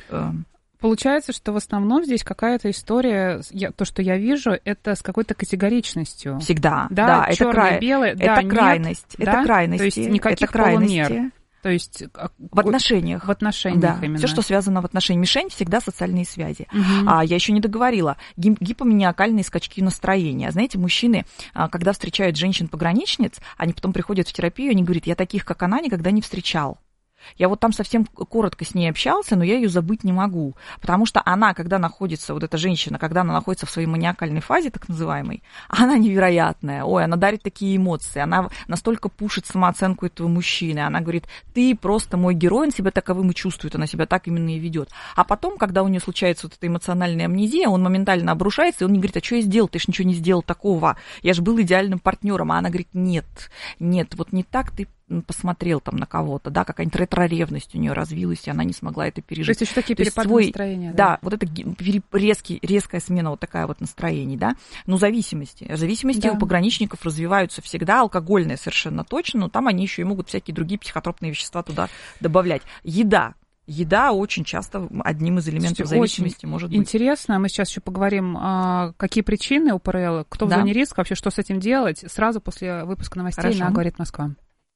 Получается, что в основном здесь какая-то история, я, то, что я вижу, это с какой-то категоричностью. Всегда, да, да, это, край... белое, да, это крайность, нет, это да? крайности, то есть никаких это крайности. полумер. То есть в отношениях. В отношениях да. именно. Все, что связано в отношениях. Мишень всегда социальные связи. Угу. А я еще не договорила. Гипоманиакальные скачки настроения. Знаете, мужчины, когда встречают женщин-пограничниц, они потом приходят в терапию, они говорят, я таких, как она, никогда не встречал. Я вот там совсем коротко с ней общался, но я ее забыть не могу, потому что она, когда находится, вот эта женщина, когда она находится в своей маниакальной фазе, так называемой, она невероятная, ой, она дарит такие эмоции, она настолько пушит самооценку этого мужчины, она говорит, ты просто мой герой, он себя таковым и чувствует, она себя так именно и ведет. А потом, когда у нее случается вот эта эмоциональная амнезия, он моментально обрушается, и он не говорит, а что я сделал, ты же ничего не сделал такого, я же был идеальным партнером, а она говорит, нет, нет, вот не так ты посмотрел там на кого-то, да, какая-нибудь ретро-ревность у нее развилась, и она не смогла это пережить. То есть еще такие перепады свой, настроения. Да, да, вот это резкий, резкая смена вот такая вот настроений, да. Ну, зависимости. Зависимости да. у пограничников развиваются всегда, алкогольные совершенно точно, но там они еще и могут всякие другие психотропные вещества туда добавлять. Еда. Еда очень часто одним из элементов Слушайте, зависимости может быть. Интересно, мы сейчас еще поговорим, какие причины у ПРЛ, кто в да. зоне риска, вообще что с этим делать, сразу после выпуска новостей Хорошо. на «Говорит Москва».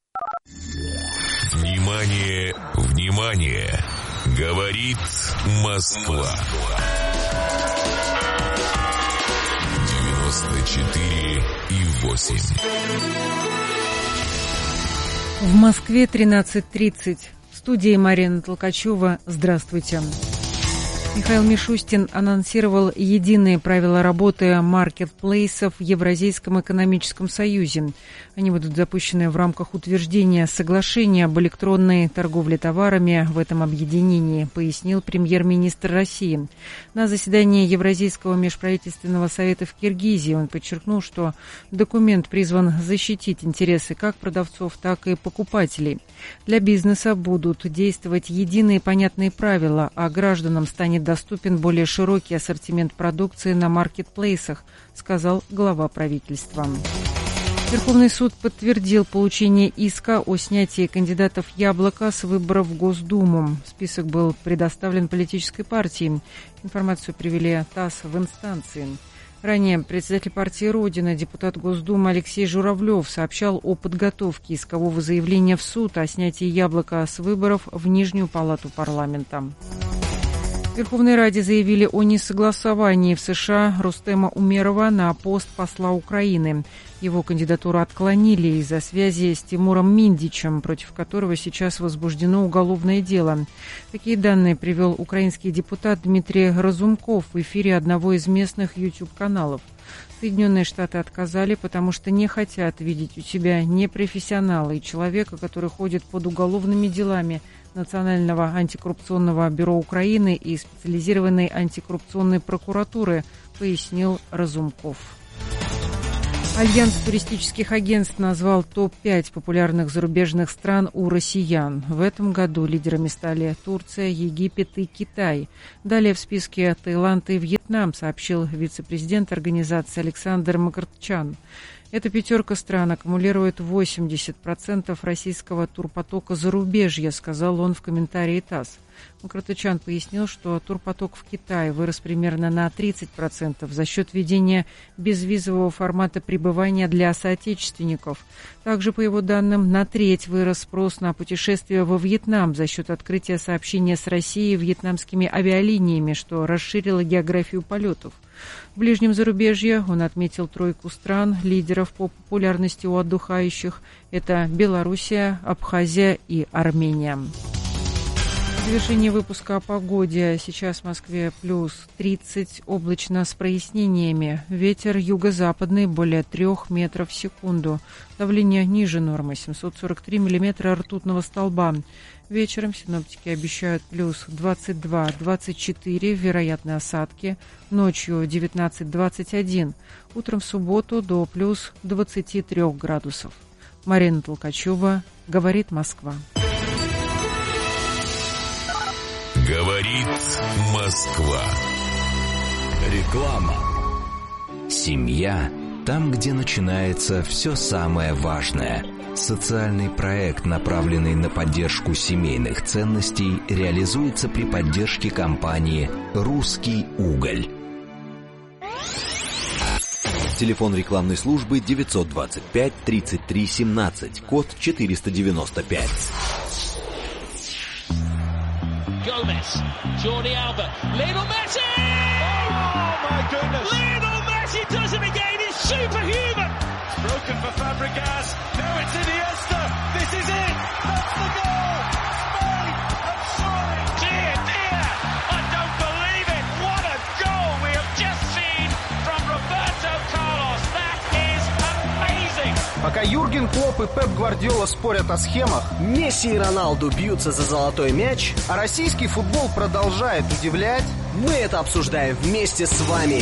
Внимание, внимание! Говорит Москва. девяносто четыре восемь. В Москве тринадцать тридцать. В студии Марина Толкачева. Здравствуйте. Михаил Мишустин анонсировал единые правила работы маркетплейсов в Евразийском экономическом союзе. Они будут запущены в рамках утверждения соглашения об электронной торговле товарами в этом объединении, пояснил премьер-министр России. На заседании Евразийского межправительственного совета в Киргизии он подчеркнул, что документ призван защитить интересы как продавцов, так и покупателей. Для бизнеса будут действовать единые понятные правила, а гражданам станет доступен более широкий ассортимент продукции на маркетплейсах, сказал глава правительства. Верховный суд подтвердил получение иска о снятии кандидатов «Яблоко» с выборов в Госдуму. Список был предоставлен политической партии. Информацию привели ТАСС в инстанции. Ранее председатель партии «Родина», депутат Госдумы Алексей Журавлев сообщал о подготовке искового заявления в суд о снятии «Яблока» с выборов в Нижнюю палату парламента. В Верховной Раде заявили о несогласовании в США Рустема Умерова на пост посла Украины. Его кандидатуру отклонили из-за связи с Тимуром Миндичем, против которого сейчас возбуждено уголовное дело. Такие данные привел украинский депутат Дмитрий Разумков в эфире одного из местных YouTube-каналов. Соединенные Штаты отказали, потому что не хотят видеть у себя непрофессионала и человека, который ходит под уголовными делами Национального антикоррупционного бюро Украины и специализированной антикоррупционной прокуратуры, пояснил Разумков. Альянс туристических агентств назвал топ пять популярных зарубежных стран у россиян. В этом году лидерами стали Турция, Египет и Китай. Далее в списке Таиланд и Вьетнам, сообщил вице-президент организации Александр Макартчан. Эта пятерка стран аккумулирует восемьдесят процентов российского турпотока зарубежья, сказал он в комментарии ТАСС. Макартычан пояснил, что турпоток в Китай вырос примерно на тридцать процентов за счет введения безвизового формата пребывания для соотечественников. Также, по его данным, на треть вырос спрос на путешествия во Вьетнам за счет открытия сообщения с Россией вьетнамскими авиалиниями, что расширило географию полетов. В ближнем зарубежье он отметил тройку стран, лидеров по популярности у отдыхающих. Это Белоруссия, Абхазия и Армения. В завершении выпуска о погоде. Сейчас в Москве плюс тридцать, облачно с прояснениями. Ветер юго-западный более трех метров в секунду. Давление ниже нормы, семьсот сорок три миллиметра ртутного столба. Вечером синоптики обещают плюс двадцать два - двадцать четыре, вероятны осадки. Ночью девятнадцать - двадцать один. Утром в субботу до плюс двадцати трёх градусов. Марина Толкачева, говорит Москва. Говорит Москва. Реклама. Семья там, где начинается все самое важное. Социальный проект, направленный на поддержку семейных ценностей, реализуется при поддержке компании «Русский уголь». Телефон рекламной службы девятьсот двадцать пять тридцать три семнадцать, код четыреста девяносто пять. Gomez, Jordi Alba, Lionel Messi! Oh my goodness! Lionel Messi does it again, it's superhuman! It's broken for Fabregas, now it's Iniesta, this is it! That's the goal! Spain have scored! Dear, dear, I don't believe it! What a goal we have just seen from Roberto Carlos! That is amazing! Пока Юрген Клопп и Пеп Гвардиола спорят о схемах, Месси и Роналду бьются за золотой мяч, а российский футбол продолжает удивлять, мы это обсуждаем вместе с вами.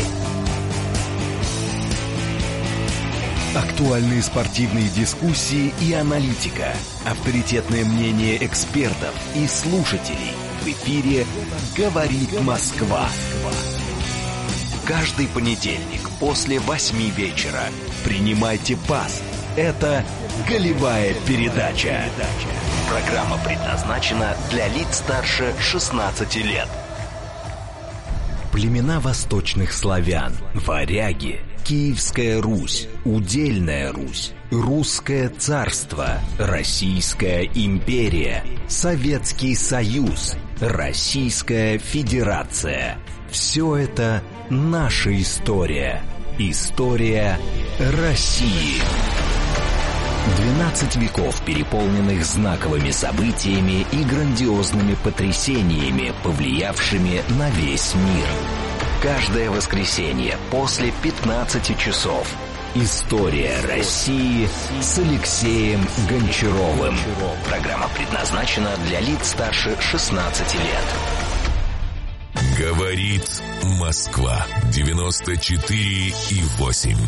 Актуальные спортивные дискуссии и аналитика, авторитетное мнение экспертов и слушателей. В эфире «Говорит Москва». Каждый понедельник после восьми вечера принимайте пас. Это «Голевая передача». Программа предназначена для лиц старше шестнадцати лет. Племена восточных славян, варяги, Киевская Русь, Удельная Русь, Русское царство, Российская империя, Советский Союз, Российская Федерация. Все это наша история. История России. двенадцать веков, переполненных знаковыми событиями и грандиозными потрясениями, повлиявшими на весь мир. Каждое воскресенье после пятнадцати часов. История России с Алексеем Гончаровым. Программа предназначена для лиц старше шестнадцати лет. Говорит Москва. девяносто четыре и восемь.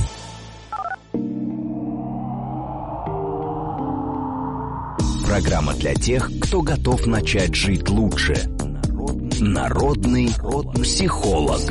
Программа для тех, кто готов начать жить лучше. Народный психолог.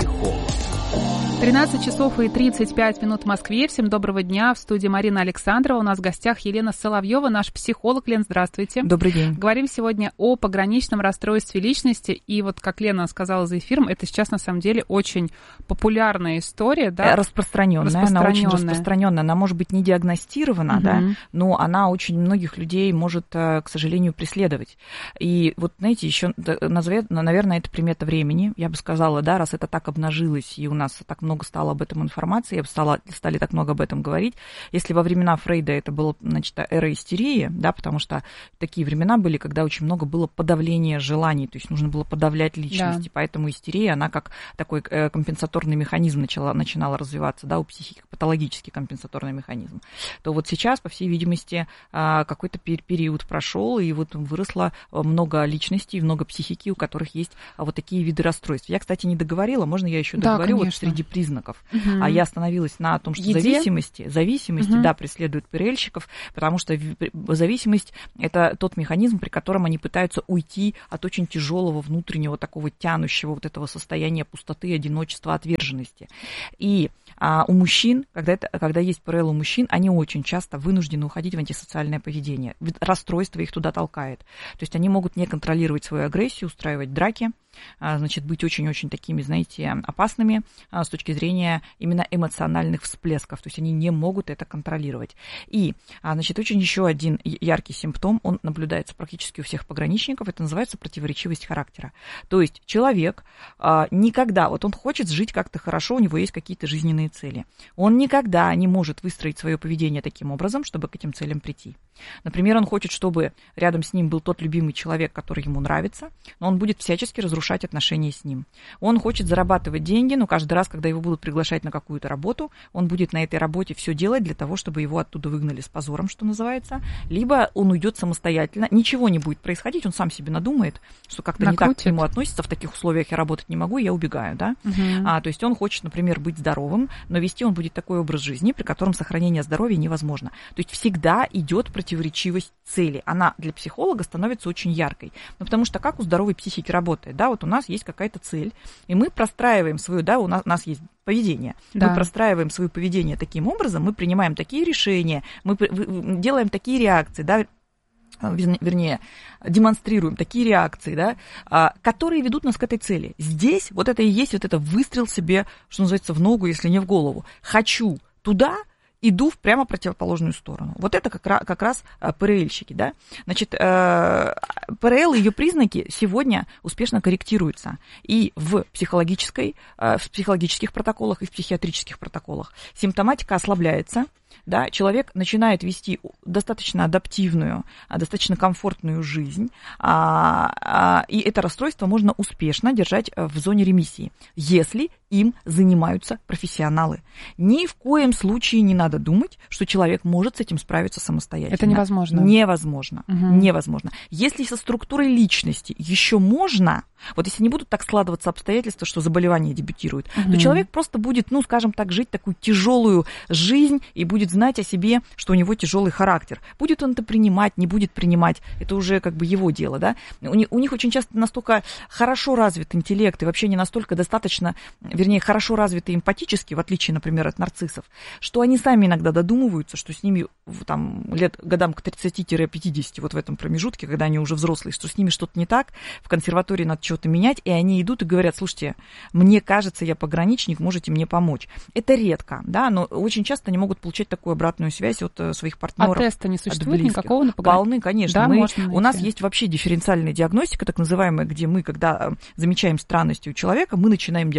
тринадцать часов и тридцать пять минут в Москве. Всем доброго дня. В студии Марина Александрова. У нас в гостях Елена Соловьева, наш психолог. Лен, здравствуйте. Добрый день. Говорим сегодня о пограничном расстройстве личности. И вот, как Лена сказала за эфиром, это сейчас на самом деле очень популярная история. Да? Распространенная. распространенная. Она очень распространенная. Она может быть не диагностирована, угу. да, но она очень многих людей может, к сожалению, преследовать. И вот, знаете, еще, наверное, это примета времени. Я бы сказала, да, раз это так обнажилось, и у нас так много стало об этом информации, стало, стали так много об этом говорить. Если во времена Фрейда это была, значит, эра истерии, да, потому что такие времена были, когда очень много было подавления желаний, то есть нужно было подавлять личности, да. Поэтому истерия, она как такой компенсаторный механизм начала, начинала развиваться, да, у психики, патологический компенсаторный механизм. То вот сейчас, по всей видимости, какой-то период прошел, и вот выросло много личностей, много психики, у которых есть вот такие виды расстройств. Я, кстати, не договорила, можно я еще да, договорю? Конечно. Вот среди признаков. Угу. А я остановилась на том, что Еде? зависимости, зависимости, угу. да, преследуют ПРЛьщиков, потому что зависимость – это тот механизм, при котором они пытаются уйти от очень тяжелого внутреннего такого тянущего вот этого состояния пустоты, одиночества, отверженности. И а, у мужчин, когда, это, когда есть ПРЛ у мужчин, они очень часто вынуждены уходить в антисоциальное поведение. Ведь расстройство их туда толкает. То есть они могут не контролировать свою агрессию, устраивать драки, значит, быть очень-очень такими, знаете, опасными с точки зрения именно эмоциональных всплесков. То есть они не могут это контролировать. И, значит, очень еще один яркий симптом, он наблюдается практически у всех пограничников, это называется противоречивость характера. То есть человек никогда, вот он хочет жить как-то хорошо, у него есть какие-то жизненные цели. Он никогда не может выстроить свое поведение таким образом, чтобы к этим целям прийти. Например, он хочет, чтобы рядом с ним был тот любимый человек, который ему нравится, но он будет всячески разрушать отношения с ним. Он хочет зарабатывать деньги, но каждый раз, когда его будут приглашать на какую-то работу, он будет на этой работе все делать для того, чтобы его оттуда выгнали с позором, что называется, либо он уйдет самостоятельно, ничего не будет происходить, он сам себе надумает, что как-то Накрутит. не так к нему относится, в таких условиях я работать не могу, я убегаю, да? Угу. А, то есть он хочет, например, быть здоровым, но вести он будет такой образ жизни, при котором сохранение здоровья невозможно. То есть всегда идет противоречивость цели. Она для психолога становится очень яркой. Ну, потому что как у здоровой психики работает, да, вот у нас есть какая-то цель, и мы простраиваем свою, да, у нас, у нас есть поведение. Да. Мы простраиваем свое поведение таким образом, мы принимаем такие решения, мы делаем такие реакции, да, вернее, демонстрируем такие реакции, да, которые ведут нас к этой цели. Здесь вот это и есть вот это выстрел себе, что называется, в ногу, если не в голову. Хочу туда, иду в прямо противоположную сторону. Вот это как раз, как раз ПРЛьщики, да. Значит, ПРЛ и ее признаки сегодня успешно корректируются и в психологической, в психологических протоколах, и в психиатрических протоколах. Симптоматика ослабляется. Да, человек начинает вести достаточно адаптивную, достаточно комфортную жизнь, а, а, и это расстройство можно успешно держать в зоне ремиссии, если им занимаются профессионалы. Ни в коем случае не надо думать, что человек может с этим справиться самостоятельно. Это невозможно. Невозможно. Угу. Невозможно. Если со структурой личности еще можно, вот если не будут так складываться обстоятельства, что заболевание дебютирует, угу. то человек просто будет, ну, скажем так, жить такую тяжелую жизнь и будет знать о себе, что у него тяжелый характер. Будет он это принимать, не будет принимать, это уже как бы его дело, да. У них, у них очень часто настолько хорошо развит интеллект и вообще не настолько достаточно, вернее, хорошо развиты эмпатически, в отличие, например, от нарциссов, что они сами иногда додумываются, что с ними там лет годам к тридцати-пятидесяти, вот в этом промежутке, когда они уже взрослые, что с ними что-то не так, в консерватории надо что-то менять, и они идут и говорят: слушайте, мне кажется, я пограничник, можете мне помочь. Это редко, да, но очень часто они могут получать такую обратную связь от своих партнеров. А теста не существует никакого на пограничника? Полны, конечно. Да, мы, можно у нас есть вообще дифференциальная диагностика, так называемая, где мы, когда замечаем странности у человека, мы начинаем диагностировать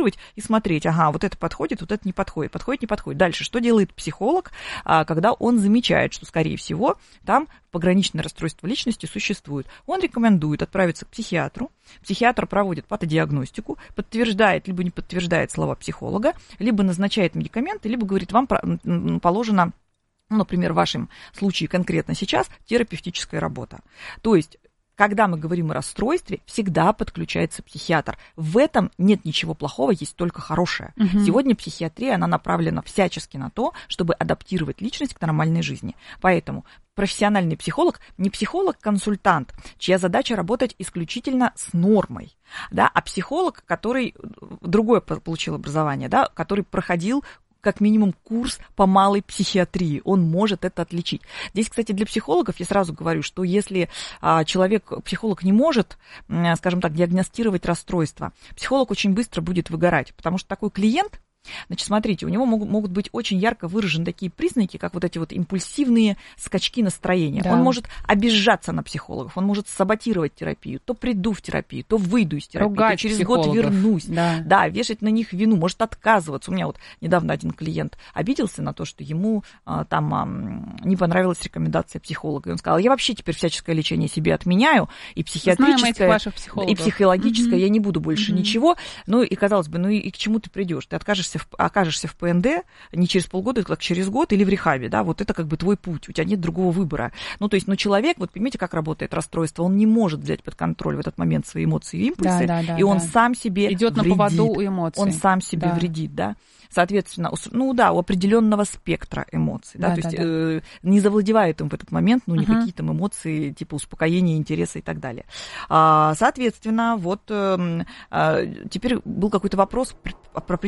анализировать и смотреть, ага, вот это подходит, вот это не подходит, подходит, не подходит. Дальше, что делает психолог, когда он замечает, что, скорее всего, там пограничное расстройство личности существует? Он рекомендует отправиться к психиатру. Психиатр проводит патодиагностику, подтверждает, либо не подтверждает слова психолога, либо назначает медикаменты, либо говорит, вам положено, ну, например, в вашем случае конкретно сейчас терапевтическая работа. То есть, когда мы говорим о расстройстве, всегда подключается психиатр. В этом нет ничего плохого, есть только хорошее. Угу. Сегодня психиатрия, она направлена всячески на то, чтобы адаптировать личность к нормальной жизни. Поэтому профессиональный психолог не психолог-консультант, чья задача работать исключительно с нормой, да, а психолог, который другое получил образование, да, который проходил как минимум курс по малой психиатрии, он может это отличить. Здесь, кстати, для психологов я сразу говорю, что если а, человек, психолог не может, скажем так, диагностировать расстройство, психолог очень быстро будет выгорать, потому что такой клиент, значит, смотрите, у него могут, могут быть очень ярко выражены такие признаки, как вот эти вот импульсивные скачки настроения. Да. Он может обижаться на психологов, он может саботировать терапию, то приду в терапию, то выйду из терапии, ругать то через психологов. год вернусь. Да. да, вешать на них вину, может отказываться. У меня вот недавно один клиент обиделся на то, что ему а, там а, не понравилась рекомендация психолога. И он сказал, я вообще теперь всяческое лечение себе отменяю, и психиатрическое, и психологическое, mm-hmm. я не буду больше mm-hmm. ничего. Ну и, казалось бы, ну и, и к чему ты придешь? Ты откажешься окажешься в ПНД не через полгода, как через год, или в рехабе, да, вот это как бы твой путь, у тебя нет другого выбора. Ну, то есть, ну, человек, вот понимаете, как работает расстройство, он не может взять под контроль в этот момент свои эмоции и импульсы, да, да, да, и он да. сам себе идет вредит. На поводу у эмоций. Он сам себе да. вредит, да. Соответственно, ну да, у определенного спектра эмоций, да, да то да, есть да. Э, не завладевает им в этот момент, ну, никакие uh-huh. там эмоции, типа успокоения, интереса и так далее. А, соответственно, вот э, э, теперь был какой-то вопрос про